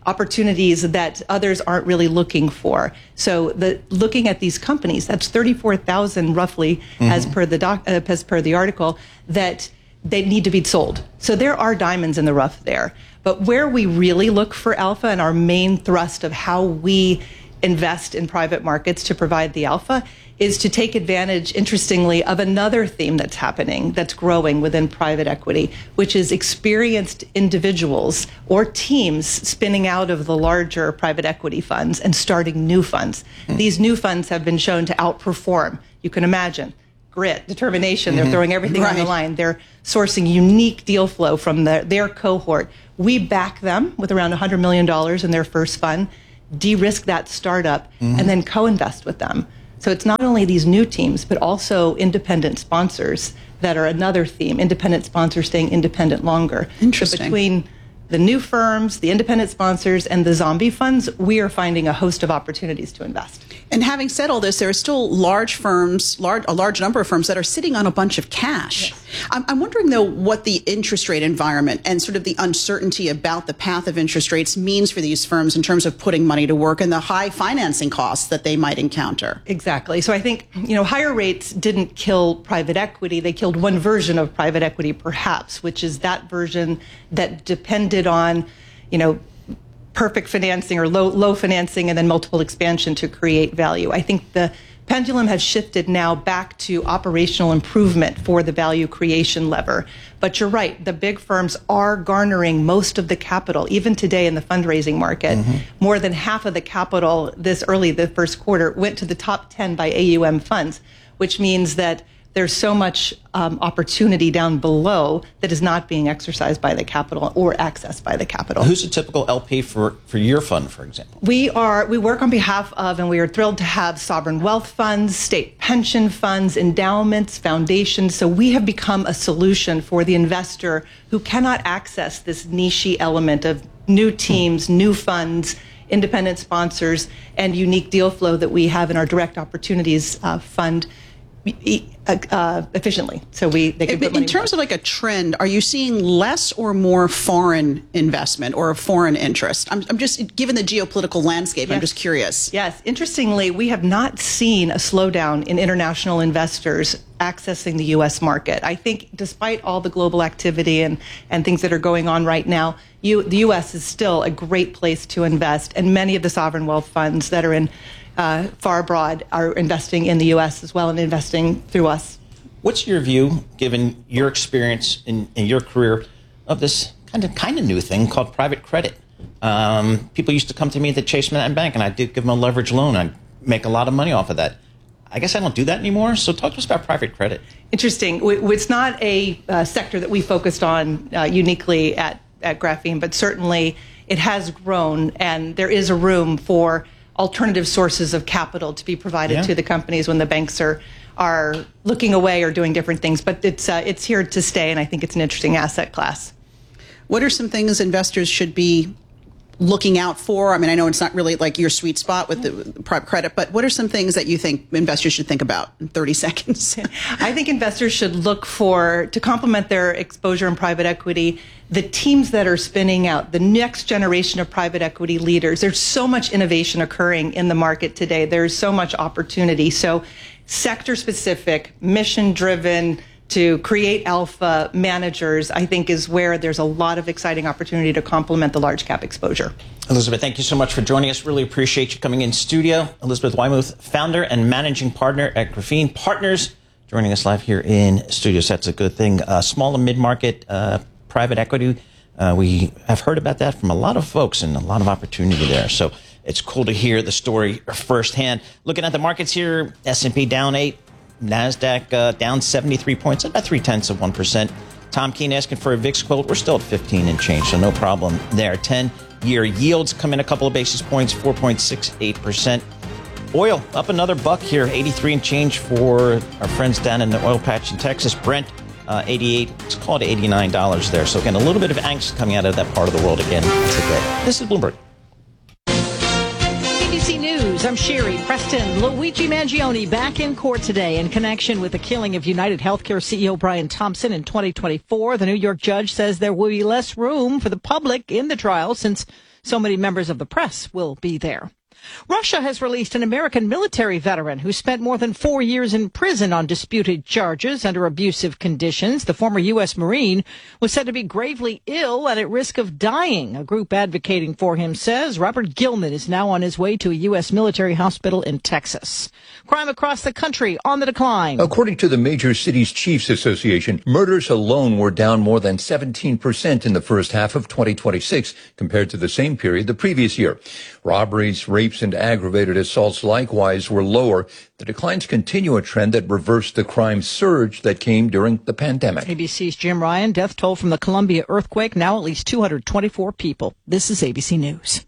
Speaker 19: opportunities that others aren't really looking for. So the looking at these companies, that's thirty-four thousand roughly, mm-hmm. as per the doc, uh, as per the article, that they need to be sold. So there are diamonds in the rough there. But where we really look for alpha, and our main thrust of how we invest in private markets to provide the alpha, is to take advantage, interestingly, of another theme that's happening, that's growing within private equity, which is experienced individuals or teams spinning out of the larger private equity funds and starting new funds. Mm. These new funds have been shown to outperform. You can imagine grit, determination. Mm-hmm. They're throwing everything right on the line. They're sourcing unique deal flow from the, their cohort. We back them with around one hundred million dollars in their first fund, de-risk that startup, mm-hmm. and then co-invest with them. So it's not only these new teams, but also independent sponsors that are another theme, independent sponsors staying independent longer.
Speaker 5: Interesting.
Speaker 19: So between the new firms, the independent sponsors, and the zombie funds, we are finding a host of opportunities to invest.
Speaker 5: And having said all this, there are still large firms, large, a large number of firms that are sitting on a bunch of cash. Yes. I'm, I'm wondering, though, what the interest rate environment and sort of the uncertainty about the path of interest rates means for these firms in terms of putting money to work and the high financing costs that they might encounter.
Speaker 19: Exactly. So I think, you know, higher rates didn't kill private equity. They killed one version of private equity, perhaps, which is that version that depended on, you know, perfect financing or low low financing and then multiple expansion to create value. I think the pendulum has shifted now back to operational improvement for the value creation lever. But you're right, the big firms are garnering most of the capital, even today in the fundraising market. Mm-hmm. More than half of the capital this early, the first quarter, went to the top ten by A U M funds, which means that there's so much um, opportunity down below that is not being exercised by the capital or accessed by the capital.
Speaker 1: Who's a typical L P for, for your fund, for example?
Speaker 19: We are we work on behalf of, and we are thrilled to have sovereign wealth funds, state pension funds, endowments, foundations. So we have become a solution for the investor who cannot access this niche element of new teams, new funds, independent sponsors, and unique deal flow that we have in our direct opportunities uh, fund. Uh, efficiently, so we they can put money
Speaker 5: in terms of like a trend. Are you seeing less or more foreign investment or a foreign interest? I'm, I'm just given the geopolitical landscape. Yes. I'm just curious.
Speaker 19: Yes, interestingly, we have not seen a slowdown in international investors accessing the U S market. I think, despite all the global activity and and things that are going on right now, you, the U S is still a great place to invest, and many of the sovereign wealth funds that are in Uh, far abroad are investing in the U S as well and investing through us.
Speaker 1: What's your view, given your experience in, in your career, of this kind of kind of new thing called private credit? Um, people used to come to me at the Chase Manhattan Bank, and I did give them a leverage loan. I make a lot of money off of that. I guess I don't do that anymore. So talk to us about private credit.
Speaker 19: Interesting. It's not a uh, sector that we focused on uh, uniquely at, at Graphene, but certainly it has grown, and there is a room for alternative sources of capital to be provided yeah. to the companies when the banks are are looking away or doing different things. But it's uh, it's here to stay, and I think it's an interesting asset class.
Speaker 5: What are some things investors should be looking out for? I mean, I know it's not really like your sweet spot with the private credit, but what are some things that you think investors should think about in thirty seconds?
Speaker 19: I think investors should look for, to complement their exposure in private equity, the teams that are spinning out, the next generation of private equity leaders. There's so much innovation occurring in the market today. There's so much opportunity. So sector-specific, mission-driven, to create alpha managers, I think, is where there's a lot of exciting opportunity to complement the large cap exposure.
Speaker 1: Elizabeth, thank you so much for joining us. Really appreciate you coming in studio. Elizabeth Wymuth, founder and managing partner at Graphene Partners, joining us live here in studio. So that's a good thing. Uh, small and mid-market uh, private equity. Uh, we have heard about that from a lot of folks and a lot of opportunity there. So it's cool to hear the story firsthand. Looking at the markets here, S and P down eight. NASDAQ uh, down seventy-three points, about three-tenths of one percent. Tom Keene asking for a V I X quote. We're still at fifteen and change, so no problem there. ten-year yields come in a couple of basis points, four point six eight percent. Oil up another buck here, eighty-three and change for our friends down in the oil patch in Texas. Brent, uh, eighty-eight, let's call it eighty-nine dollars there. So again, a little bit of angst coming out of that part of the world again today. This is Bloomberg.
Speaker 20: A B C News, I'm Sherry Preston. Luigi Mangione back in court today in connection with the killing of United Healthcare C E O Brian Thompson in twenty twenty-four. The New York judge says there will be less room for the public in the trial since So many members of the press will be there. Russia has released an American military veteran who spent more than four years in prison on disputed charges under abusive conditions. The former U S Marine was said to be gravely ill and at risk of dying. A group advocating for him says Robert Gilman is now on his way to a U S military hospital in Texas. Crime across the country on the decline.
Speaker 21: According to the Major Cities Chiefs Association, murders alone were down more than seventeen percent in the first half of twenty twenty-six compared to the same period the previous year. Robberies, rapes, and aggravated assaults likewise were lower. The declines continue a trend that reversed the crime surge that came during the pandemic.
Speaker 20: A B C's Jim Ryan. Death toll from the Columbia earthquake, now at least two hundred twenty-four people. This is A B C News.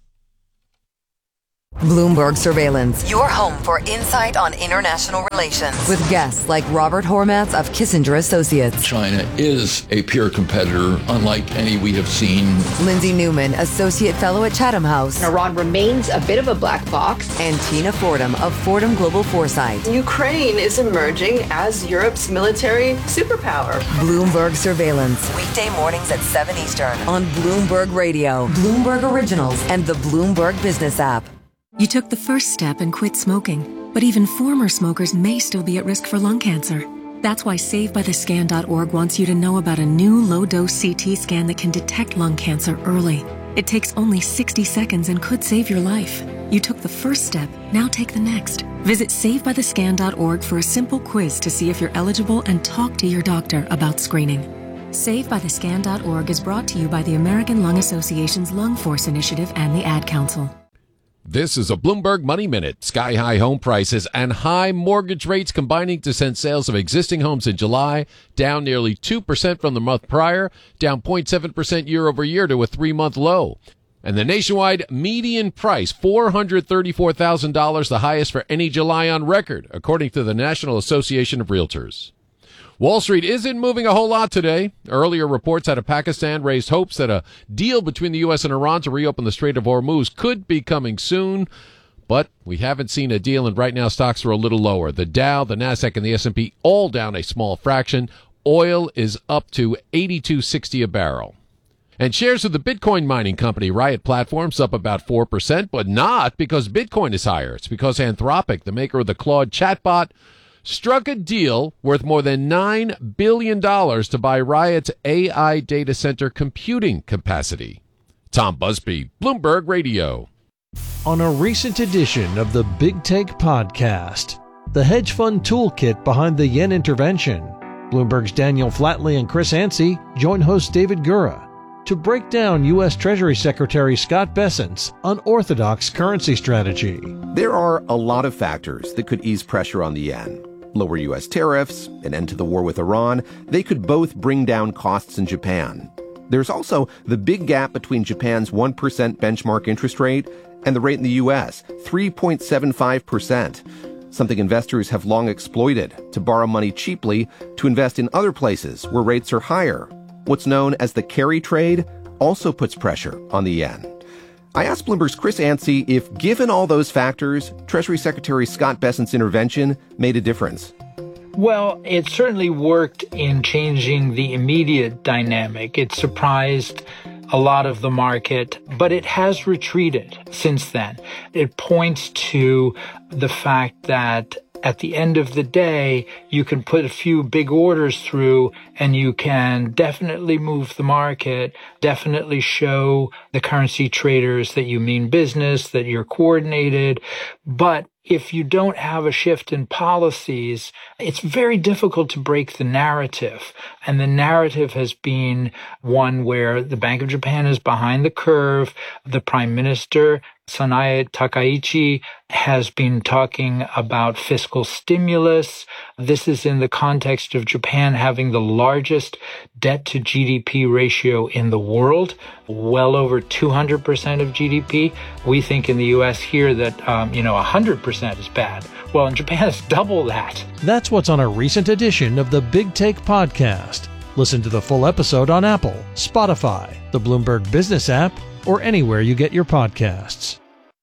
Speaker 8: Bloomberg Surveillance, your home for insight on international relations. With guests like Robert Hormats of Kissinger Associates.
Speaker 22: China is a peer competitor, unlike any we have seen.
Speaker 8: Lindsay Newman, Associate Fellow at Chatham House.
Speaker 23: Iran remains a bit of a black box.
Speaker 8: And Tina Fordham of Fordham Global Foresight.
Speaker 23: Ukraine is emerging as Europe's military superpower.
Speaker 8: Bloomberg Surveillance, weekday mornings at seven Eastern on Bloomberg Radio, Bloomberg Originals, and the Bloomberg Business app.
Speaker 24: You took the first step and quit smoking, but even former smokers may still be at risk for lung cancer. That's why Save By The Scan dot org wants you to know about a new low-dose C T scan that can detect lung cancer early. It takes only sixty seconds and could save your life. You took the first step, now take the next. Visit Save By The Scan dot org for a simple quiz to see if you're eligible and talk to your doctor about screening. Save By The Scan dot org is brought to you by the American Lung Association's Lung Force Initiative and the Ad Council.
Speaker 25: This is a Bloomberg Money Minute. Sky-high home prices and high mortgage rates combining to send sales of existing homes in July down nearly two percent from the month prior, down zero point seven percent year over year to a three-month low. And the nationwide median price, four hundred thirty-four thousand dollars, the highest for any July on record, according to the National Association of Realtors. Wall Street isn't moving a whole lot today. Earlier reports out of Pakistan raised hopes that a deal between the U S and Iran to reopen the Strait of Hormuz could be coming soon, but we haven't seen a deal, and right now stocks are a little lower. The Dow, the Nasdaq, and the S and P all down a small fraction. Oil is up to eighty-two sixty a barrel. And shares of the Bitcoin mining company Riot Platforms up about four percent, but not because Bitcoin is higher. It's because Anthropic, the maker of the Claude chatbot, struck a deal worth more than nine billion dollars to buy Riot's A I data center computing capacity. Tom Busby, Bloomberg Radio.
Speaker 26: On a recent edition of the Big Take podcast, the hedge fund toolkit behind the yen intervention, Bloomberg's Daniel Flatley and Chris Ansey join host David Gura to break down U S. Treasury Secretary Scott Bessent's unorthodox currency strategy.
Speaker 27: There are a lot of factors that could ease pressure on the yen. Lower U S tariffs, an end to the war with Iran, they could both bring down costs in Japan. There's also the big gap between Japan's one percent benchmark interest rate and the rate in the U S, three point seven five percent, something investors have long exploited to borrow money cheaply to invest in other places where rates are higher. What's known as the carry trade also puts pressure on the yen. I asked Bloomberg's Chris Ansey if, given all those factors, Treasury Secretary Scott Bessent's intervention made a difference.
Speaker 28: Well, it certainly worked in changing the immediate dynamic. It surprised a lot of the market, but it has retreated since then. It points to the fact that at the end of the day, you can put a few big orders through and you can definitely move the market, definitely show the currency traders that you mean business, that you're coordinated. But if you don't have a shift in policies, it's very difficult to break the narrative. And the narrative has been one where the Bank of Japan is behind the curve. The Prime Minister, Sanae Takaichi, has been talking about fiscal stimulus. This is in the context of Japan having the largest debt to G D P ratio in the world, well over two hundred percent of G D P. We think in the U S here that, um, you know, one hundred percent is bad. Well, in Japan, it's double that.
Speaker 26: That's what's on a recent edition of the Big Take podcast. Listen to the full episode on Apple, Spotify, the Bloomberg Business app, or anywhere you get your podcasts.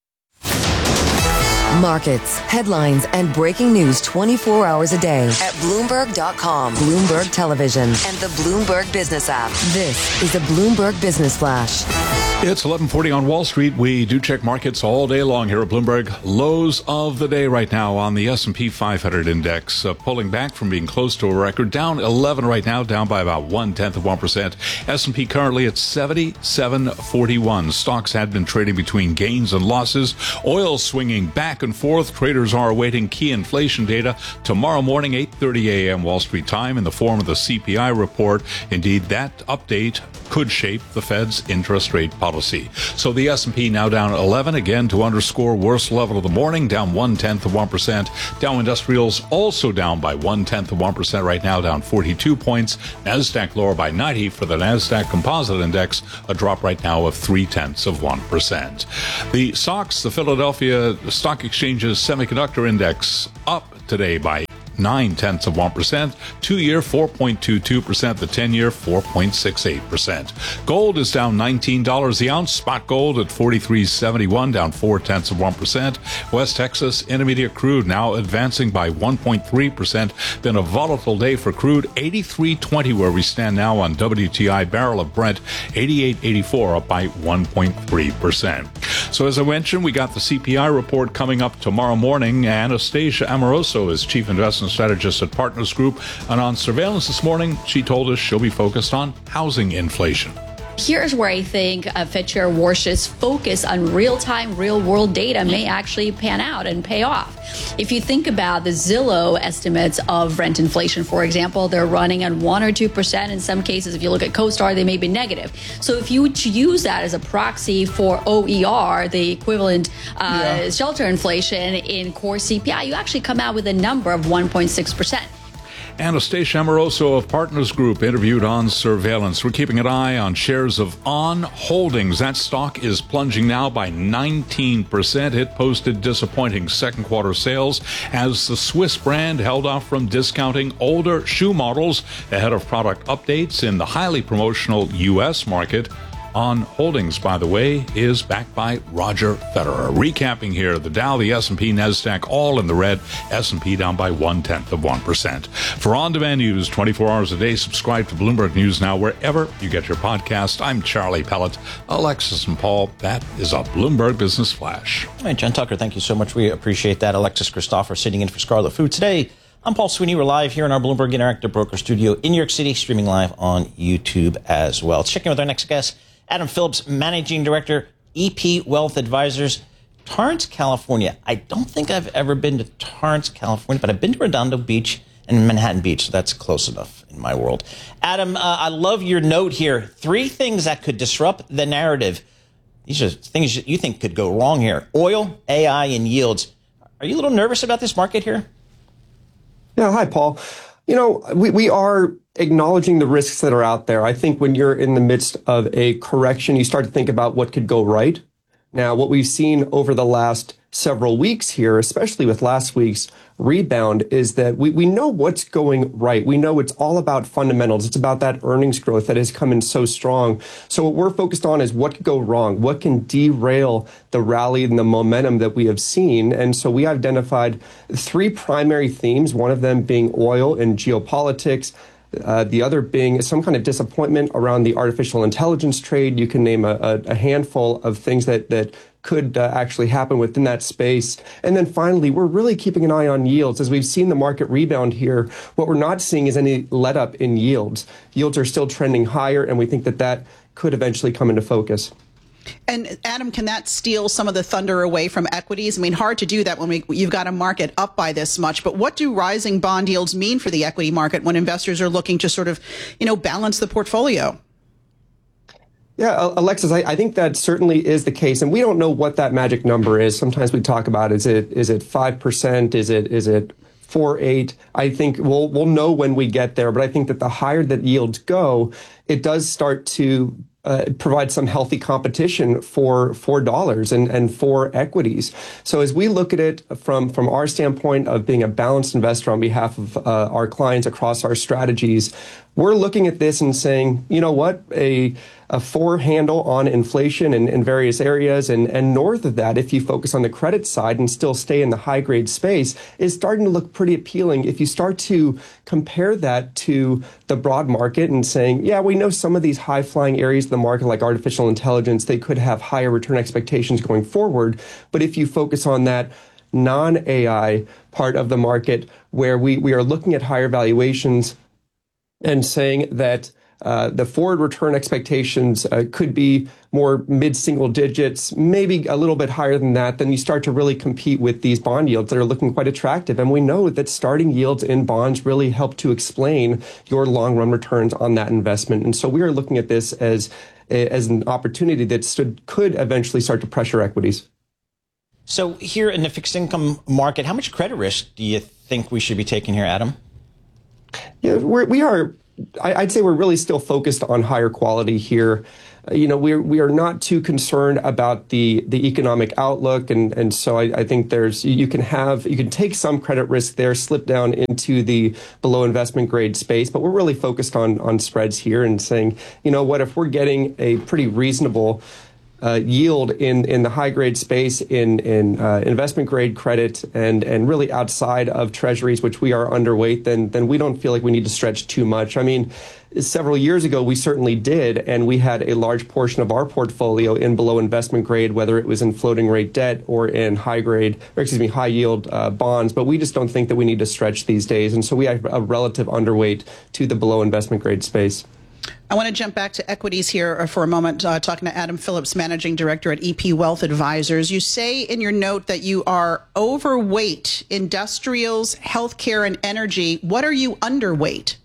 Speaker 8: Markets, headlines, and breaking news twenty-four hours a day at Bloomberg dot com, Bloomberg Television, and the Bloomberg Business app. This is a Bloomberg Business Flash.
Speaker 2: It's eleven forty on Wall Street. We do check markets all day long here at Bloomberg. Lows of the day right now on the S and P five hundred index, uh, pulling back from being close to a record. Down eleven right now, down by about one-tenth of one percent. S and P currently at seventy-seven forty-one. Stocks had been trading between gains and losses. Oil swinging back and forth. Traders are awaiting key inflation data tomorrow morning, eight thirty a.m. Wall Street time, in the form of the C P I report. Indeed, that update could shape the Fed's interest rate policy. So the S and P now down eleven, again to underscore worst level of the morning, down one-tenth of one percent. Dow Industrials also down by one-tenth of one percent right now, down forty-two points. NASDAQ lower by ninety for the NASDAQ Composite Index, a drop right now of three-tenths of one percent. The S O X, the Philadelphia Stock Exchange's Semiconductor Index, up today by nine-tenths of one percent. Two-year, four point two two percent. The ten-year, four point six eight percent. Gold is down nineteen dollars the ounce. Spot gold at forty-three seventy-one, down four-tenths of one percent. West Texas Intermediate crude now advancing by one point three percent. Been a volatile day for crude. eighty-three twenty where we stand now on W T I. Barrel of Brent, eighty-eight eighty-four, up by one point three percent. So as I mentioned, we got the C P I report coming up tomorrow morning. Anastasia Amoroso is Chief Investment Strategist at Partners Group, and on surveillance this morning, she told us she'll be focused on housing inflation.
Speaker 3: Here's where I think uh, Fed Chair Warsh's focus on real-time, real-world data may actually pan out and pay off. If you think about the Zillow estimates of rent inflation, for example, they're running at one or two percent. In some cases, if you look at CoStar, they may be negative. So if you use that as a proxy for O E R, the equivalent uh, yeah. shelter inflation in core C P I, you actually come out with a number of one point six percent.
Speaker 2: Anastasia Amoroso of Partners Group interviewed on surveillance. We're keeping an eye on shares of On Holdings. That stock is plunging now by nineteen percent. It posted disappointing second quarter sales as the Swiss brand held off from discounting older shoe models ahead of product updates in the highly promotional U S market. On Holdings, by the way, is backed by Roger Federer. Recapping here, the Dow, the S and P, NASDAQ, all in the red. S and P down by one-tenth of one percent. For on-demand news twenty-four hours a day, subscribe to Bloomberg News Now wherever you get your podcast. I'm Charlie Pellet. Alexis and Paul, that is a Bloomberg Business Flash.
Speaker 1: All right, Jen Tucker, thank you so much. We appreciate that. Alexis Christopher sitting in for Scarlet Food today. I'm Paul Sweeney. We're live here in our Bloomberg Interactive Broker studio in New York City, streaming live on YouTube as well. Let's check in with our next guest. Adam Phillips, Managing Director, E P Wealth Advisors, Torrance, California. I don't think I've ever been to Torrance, California, but I've been to Redondo Beach and Manhattan Beach, so that's close enough in my world. Adam, uh, I love your note here. Three things that could disrupt the narrative. These are things you think could go wrong here. Oil, A I, and yields. Are you a little nervous about this market here?
Speaker 4: Yeah, hi, Paul. You know, we, we are acknowledging the risks that are out there. I think when you're in the midst of a correction, you start to think about what could go right. Now, what we've seen over the last several weeks here, especially with last week's rebound, is that we, we know what's going right. We know it's all about fundamentals. It's about that earnings growth that has come in so strong. So what we're focused on is what could go wrong, what can derail the rally and the momentum that we have seen. And so we identified three primary themes, one of them being oil and geopolitics, Uh, the other being some kind of disappointment around the artificial intelligence trade. You can name a, a, a handful of things that, that could uh, actually happen within that space. And then finally, we're really keeping an eye on yields. As we've seen the market rebound here, what we're not seeing is any let up in yields. Yields are still trending higher, and we think that that could eventually come into focus.
Speaker 5: And Adam, can that steal some of the thunder away from equities? I mean, hard to do that when we, you've got a market up by this much. But what do rising bond yields mean for the equity market when investors are looking to sort of, you know, balance the portfolio?
Speaker 4: Yeah, Alexis, I, I think that certainly is the case, and we don't know what that magic number is. Sometimes we talk about is it is it five percent? Is it is it four eight? I think we'll we'll know when we get there. But I think that the higher that yields go, it does start to Uh, provide some healthy competition for for dollars and, and for equities. So as we look at it from, from our standpoint of being a balanced investor on behalf of uh, our clients across our strategies, we're looking at this and saying, you know what, a a four handle on inflation in, in various areas, and, and north of that, if you focus on the credit side and still stay in the high grade space, is starting to look pretty appealing. If you start to compare that to the broad market and saying, yeah, we know some of these high flying areas of the market, like artificial intelligence, they could have higher return expectations going forward. But if you focus on that non-A I part of the market, where we, we are looking at higher valuations and saying that Uh, the forward return expectations uh, could be more mid-single digits, maybe a little bit higher than that, then you start to really compete with these bond yields that are looking quite attractive. And we know that starting yields in bonds really help to explain your long-run returns on that investment. And so we are looking at this as, as an opportunity that stood, could eventually start to pressure equities.
Speaker 1: So here in the fixed income market, how much credit risk do you think we should be taking here, Adam?
Speaker 4: Yeah, we're, we are... I'd say we're really still focused on higher quality here. Uh, you know, we we are not too concerned about the the economic outlook, and and so I, I think there's you can have you can take some credit risk there, slip down into the below investment grade space, but we're really focused on on spreads here and saying, you know what, if we're getting a pretty reasonable Uh, yield in, in the high grade space, in, in uh, investment grade credit, and, and really outside of treasuries, which we are underweight, then, then we don't feel like we need to stretch too much. I mean, several years ago, we certainly did, and we had a large portion of our portfolio in below investment grade, whether it was in floating rate debt or in high grade, or excuse me, high yield uh, bonds. But we just don't think that we need to stretch these days. And so we have a relative underweight to the below investment grade space.
Speaker 5: I want to jump back to equities here for a moment, uh, talking to Adam Phillips, Managing Director at E P Wealth Advisors. You say in your note that you are overweight industrials, healthcare, and energy. What are you underweight?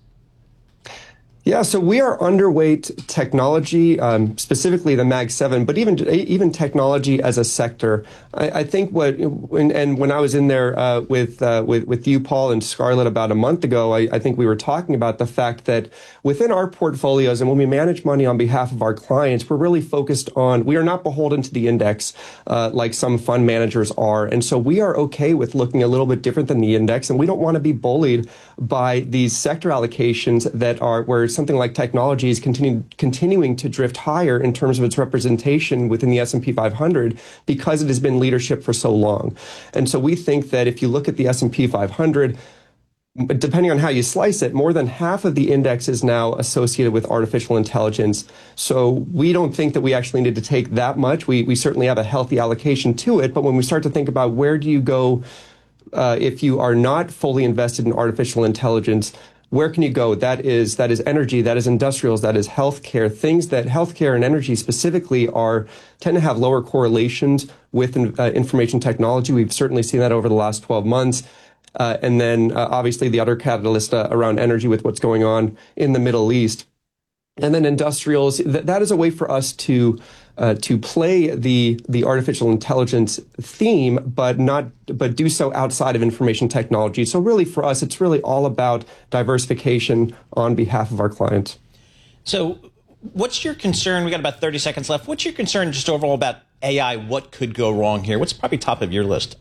Speaker 4: Yeah, so we are underweight technology, um, specifically the Mag seven, but even even technology as a sector. I, I think what, when, and when I was in there uh, with, uh, with with you, Paul, and Scarlett about a month ago, I, I think we were talking about the fact that within our portfolios and when we manage money on behalf of our clients, we're really focused on, we are not beholden to the index uh, like some fund managers are. And so we are okay with looking a little bit different than the index, and we don't want to be bullied by these sector allocations that are where something like technology is continue, continuing to drift higher in terms of its representation within the S and P five hundred because it has been leadership for so long. And so we think that if you look at the S and P five hundred, depending on how you slice it, more than half of the index is now associated with artificial intelligence. So we don't think that we actually need to take that much. We, we certainly have a healthy allocation to it. But when we start to think about where do you go uh, if you are not fully invested in artificial intelligence, where can you go? That is that is energy, that is industrials, that is healthcare. Things that healthcare and energy specifically are tend to have lower correlations with uh, information technology. We've certainly seen that over the last twelve months. Uh, and then uh, obviously the other catalyst uh, around energy with what's going on in the Middle East. And then industrials, th- that is a way for us to uh, to play the the artificial intelligence theme, but not but do so outside of information technology. So really for us, it's really all about diversification on behalf of our clients.
Speaker 1: So what's your concern? We got about thirty seconds left. What's your concern just overall about A I? What could go wrong here? What's probably top of your list?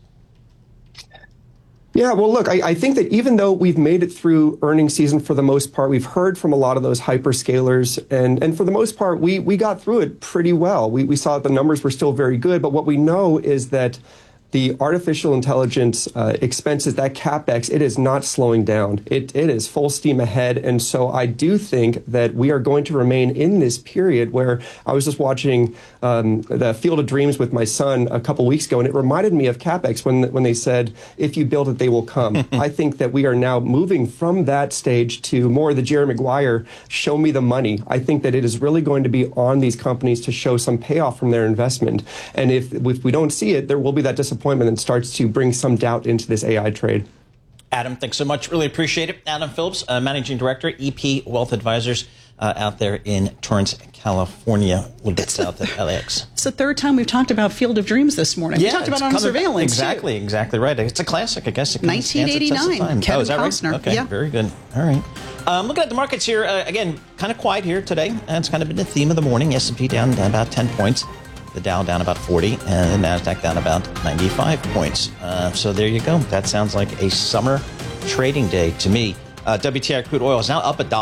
Speaker 4: Yeah, well, look, I, I think that even though we've made it through earnings season for the most part, we've heard from a lot of those hyperscalers, and, and for the most part, we, we got through it pretty well. We, we saw that the numbers were still very good, but what we know is that the artificial intelligence uh, expenses, that CapEx, it is not slowing down. It it is full steam ahead. And so I do think that we are going to remain in this period where I was just watching um, the Field of Dreams with my son a couple weeks ago, and it reminded me of CapEx when when they said, if you build it, they will come. I think that we are now moving from that stage to more of the Jerry Maguire, show me the money. I think that it is really going to be on these companies to show some payoff from their investment. And if, if we don't see it, there will be that disappointment and starts to bring some doubt into this A I trade.
Speaker 1: Adam, thanks so much. Really appreciate it. Adam Phillips, uh, Managing Director, E P Wealth Advisors, uh, out there in Torrance, California, a little bit south of L A X.
Speaker 5: It's the third time we've talked about Field of Dreams this morning.
Speaker 1: Yeah,
Speaker 5: we talked about it on surveillance.
Speaker 1: Exactly,
Speaker 5: too.
Speaker 1: exactly right. It's a classic, I guess. It
Speaker 5: nineteen eighty-nine, Kevin
Speaker 1: oh, is that
Speaker 5: Costner.
Speaker 1: Right? Okay,
Speaker 5: yeah.
Speaker 1: Very good. All right. Um, looking at the markets here, uh, again, kind of quiet here today. That's kind of been the theme of the morning. S and P down about ten points. The Dow down about forty, and the NASDAQ down about ninety-five points. Uh, so there you go. That sounds like a summer trading day to me. Uh, W T I crude oil is now up a dollar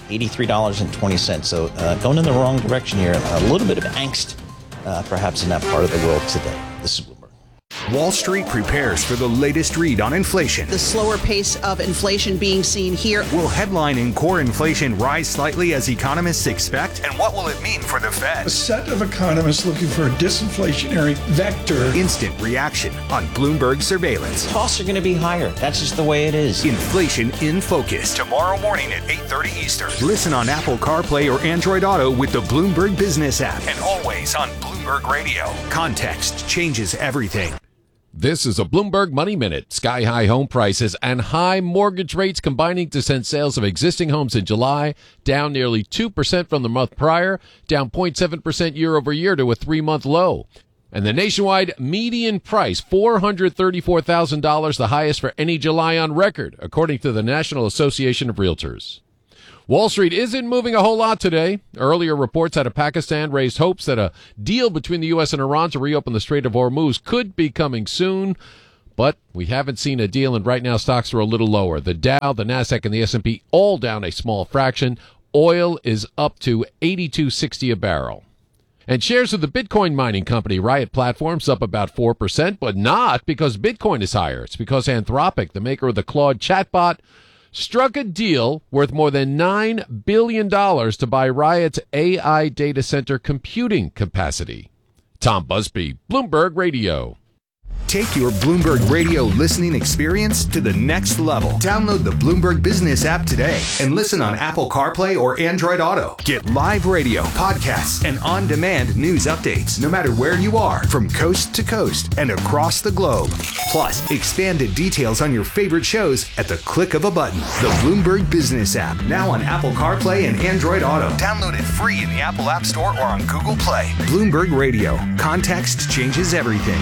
Speaker 1: eighty-three dollars and twenty cents. So uh, going in the wrong direction here. A little bit of angst, uh, perhaps, in that part of the world today. This is Bloomberg.
Speaker 6: Wall Street prepares for the latest read on inflation.
Speaker 5: The slower pace of inflation being seen here.
Speaker 6: Will headline and core inflation rise slightly as economists expect? And what will it mean for the Fed?
Speaker 7: A set of economists looking for a disinflationary vector.
Speaker 6: Instant reaction on Bloomberg Surveillance.
Speaker 1: Costs are going to be higher. That's just the way it is.
Speaker 6: Inflation in Focus. Tomorrow morning at eight thirty Eastern. Listen on Apple CarPlay or Android Auto with the Bloomberg Business app. And always on Bloomberg Radio. Context changes everything.
Speaker 25: This is a Bloomberg Money Minute. Sky-high home prices and high mortgage rates combining to send sales of existing homes in July down nearly two percent from the month prior, down zero point seven percent year over year to a three-month low. And the nationwide median price, four hundred thirty-four thousand dollars, the highest for any July on record, according to the National Association of Realtors. Wall Street isn't moving a whole lot today. Earlier reports out of Pakistan raised hopes that a deal between the U S and Iran to reopen the Strait of Hormuz could be coming soon, but we haven't seen a deal, and right now stocks are a little lower. The Dow, the Nasdaq, and the S and P all down a small fraction. Oil is up to eighty-two sixty a barrel. And shares of the Bitcoin mining company Riot Platforms up about four percent, but not because Bitcoin is higher. It's because Anthropic, the maker of the Claude chatbot, struck a deal worth more than nine billion dollars to buy Riot's A I data center computing capacity. Tom Busby, Bloomberg Radio.
Speaker 6: Take your Bloomberg Radio listening experience to the next level. Download the Bloomberg Business app today and listen on Apple CarPlay or Android Auto. Get live radio, podcasts, and on-demand news updates no matter where you are, from coast to coast and across the globe. Plus, expanded details on your favorite shows at the click of a button. The Bloomberg Business app, now on Apple CarPlay and Android Auto. Download it free in the Apple App Store or on Google Play. Bloomberg Radio. Context changes everything.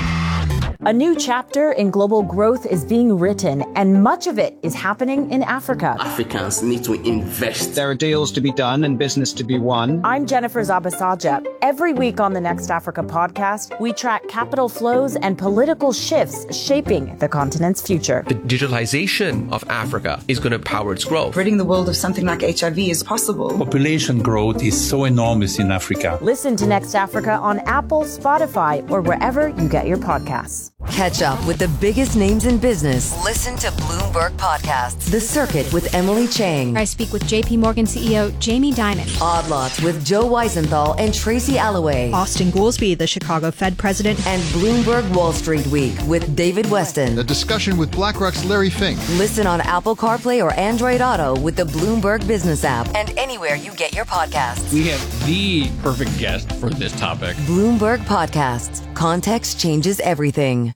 Speaker 9: A new chapter in global growth is being written, and much of it is happening in Africa.
Speaker 10: Africans need to invest.
Speaker 11: There are deals to be done and business to be won.
Speaker 9: I'm Jennifer Zabasaja. Every week on the Next Africa podcast, we track capital flows and political shifts shaping the continent's future.
Speaker 12: The digitalization of Africa is going to power its growth.
Speaker 13: Ridding the world of something like H I V is possible.
Speaker 11: Population growth is so enormous in Africa.
Speaker 9: Listen to Next Africa on Apple, Spotify, or wherever you get your podcasts.
Speaker 8: Catch up with the biggest names in business. Listen to Bloomberg Podcasts. The Circuit with Emily Chang.
Speaker 14: I speak with J P Morgan C E O Jamie Dimon.
Speaker 8: Odd Lots with Joe Weisenthal and Tracy Alloway.
Speaker 14: Austin Goolsbee, the Chicago Fed president.
Speaker 8: And Bloomberg Wall Street Week with David Weston.
Speaker 29: A discussion with BlackRock's Larry Fink.
Speaker 8: Listen on Apple CarPlay or Android Auto with the Bloomberg Business app and anywhere you get your podcasts.
Speaker 30: We have the perfect guest for this topic.
Speaker 8: Bloomberg Podcasts. Context changes everything.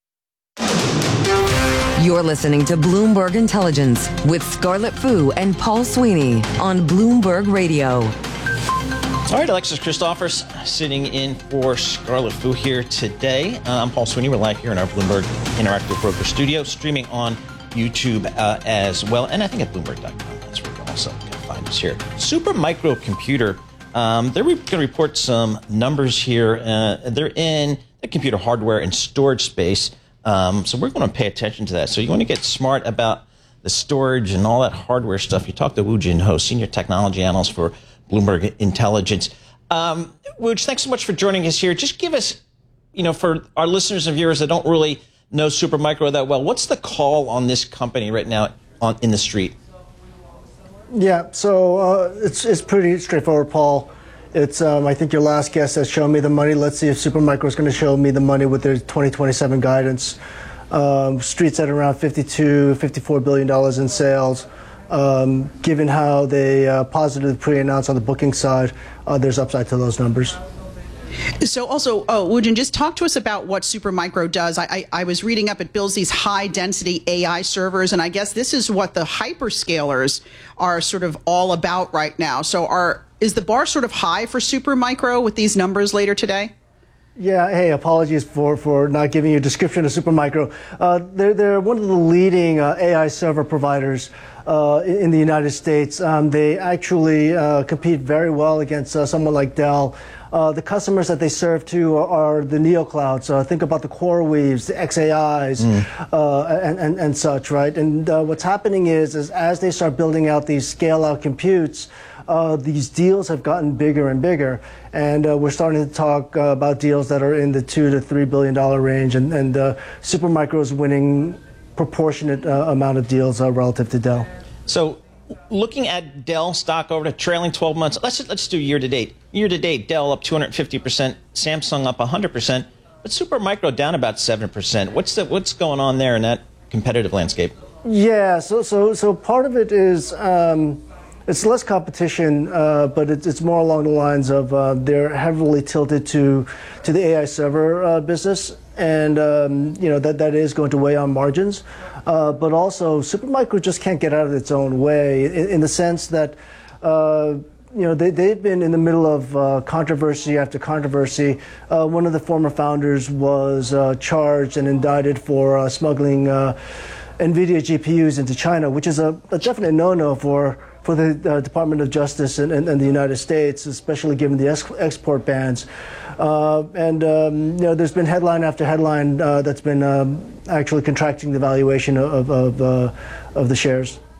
Speaker 8: You're listening to Bloomberg Intelligence with Scarlett Fu and Paul Sweeney on Bloomberg Radio.
Speaker 1: All right, Alexis Christophers sitting in for Scarlett Fu here today. Uh, I'm Paul Sweeney. We're live here in our Bloomberg Interactive Broker studio, streaming on YouTube uh, as well, and I think at Bloomberg dot com. That's where you also can find us here. Supermicro Computer, um, they're going to report some numbers here. Uh, they're in the computer hardware and storage space. Um, so we're going to pay attention to that. So you want to get smart about the storage and all that hardware stuff. You talk to Woo Jin Ho, Senior Technology Analyst for Bloomberg Intelligence. Um, Wooj, thanks so much for joining us here. Just give us, you know, for our listeners and viewers that don't really know Supermicro that well, what's the call on this company right now on in the street?
Speaker 31: Yeah, so uh, it's it's pretty straightforward, Paul. It's, um, I think your last guest has shown me the money. Let's see if Supermicro is going to show me the money with their twenty twenty-seven guidance. Um, Street's at around fifty-two, fifty-four billion dollars in sales. Um, given how they uh, positively pre-announced on the booking side, uh, there's upside to those numbers.
Speaker 5: So also, oh, Woo Jin, just talk to us about what Supermicro does. I, I, I was reading up, it builds these high-density A I servers, and I guess this is what the hyperscalers are sort of all about right now. So are is the bar sort of high for Supermicro with these numbers later today?
Speaker 31: Yeah, hey, apologies for, for not giving you a description of Supermicro. Uh, they're, they're one of the leading uh, A I server providers uh, in, in the United States. Um, they actually uh, compete very well against uh, someone like Dell. Uh, the customers that they serve to are, are the neoclouds. So think about the CoreWeaves, the X A Is, mm. uh, and, and, and such, right? And uh, what's happening is, is as they start building out these scale-out computes, Uh, these deals have gotten bigger and bigger, and uh, we're starting to talk uh, about deals that are in the two to three billion dollar range, and, and uh, Supermicro is winning proportionate uh, amount of deals uh, relative to Dell.
Speaker 1: So, looking at Dell stock over the trailing twelve months, let's let's do year to date. Year to date, Dell up two hundred fifty percent, Samsung up one hundred percent, but Supermicro down about seven percent. What's the what's going on there in that competitive landscape?
Speaker 31: Yeah, so so so part of it is. Um, It's less competition, uh, but it's, it's more along the lines of uh, they're heavily tilted to to the A I server uh, business, and um, you know that that is going to weigh on margins. Uh, but also, Supermicro just can't get out of its own way in, in the sense that. Uh, You know, they, they've been in the middle of uh, controversy after controversy. Uh, one of the former founders was uh, charged and indicted for uh, smuggling uh, NVIDIA G P Us into China, which is a, a definite no-no for, for the uh, Department of Justice in, in, in the United States, especially given the ex export bans. Uh, and, um, you know, there's been headline after headline uh, that's been um, actually contracting the valuation of, of, uh, of the shares.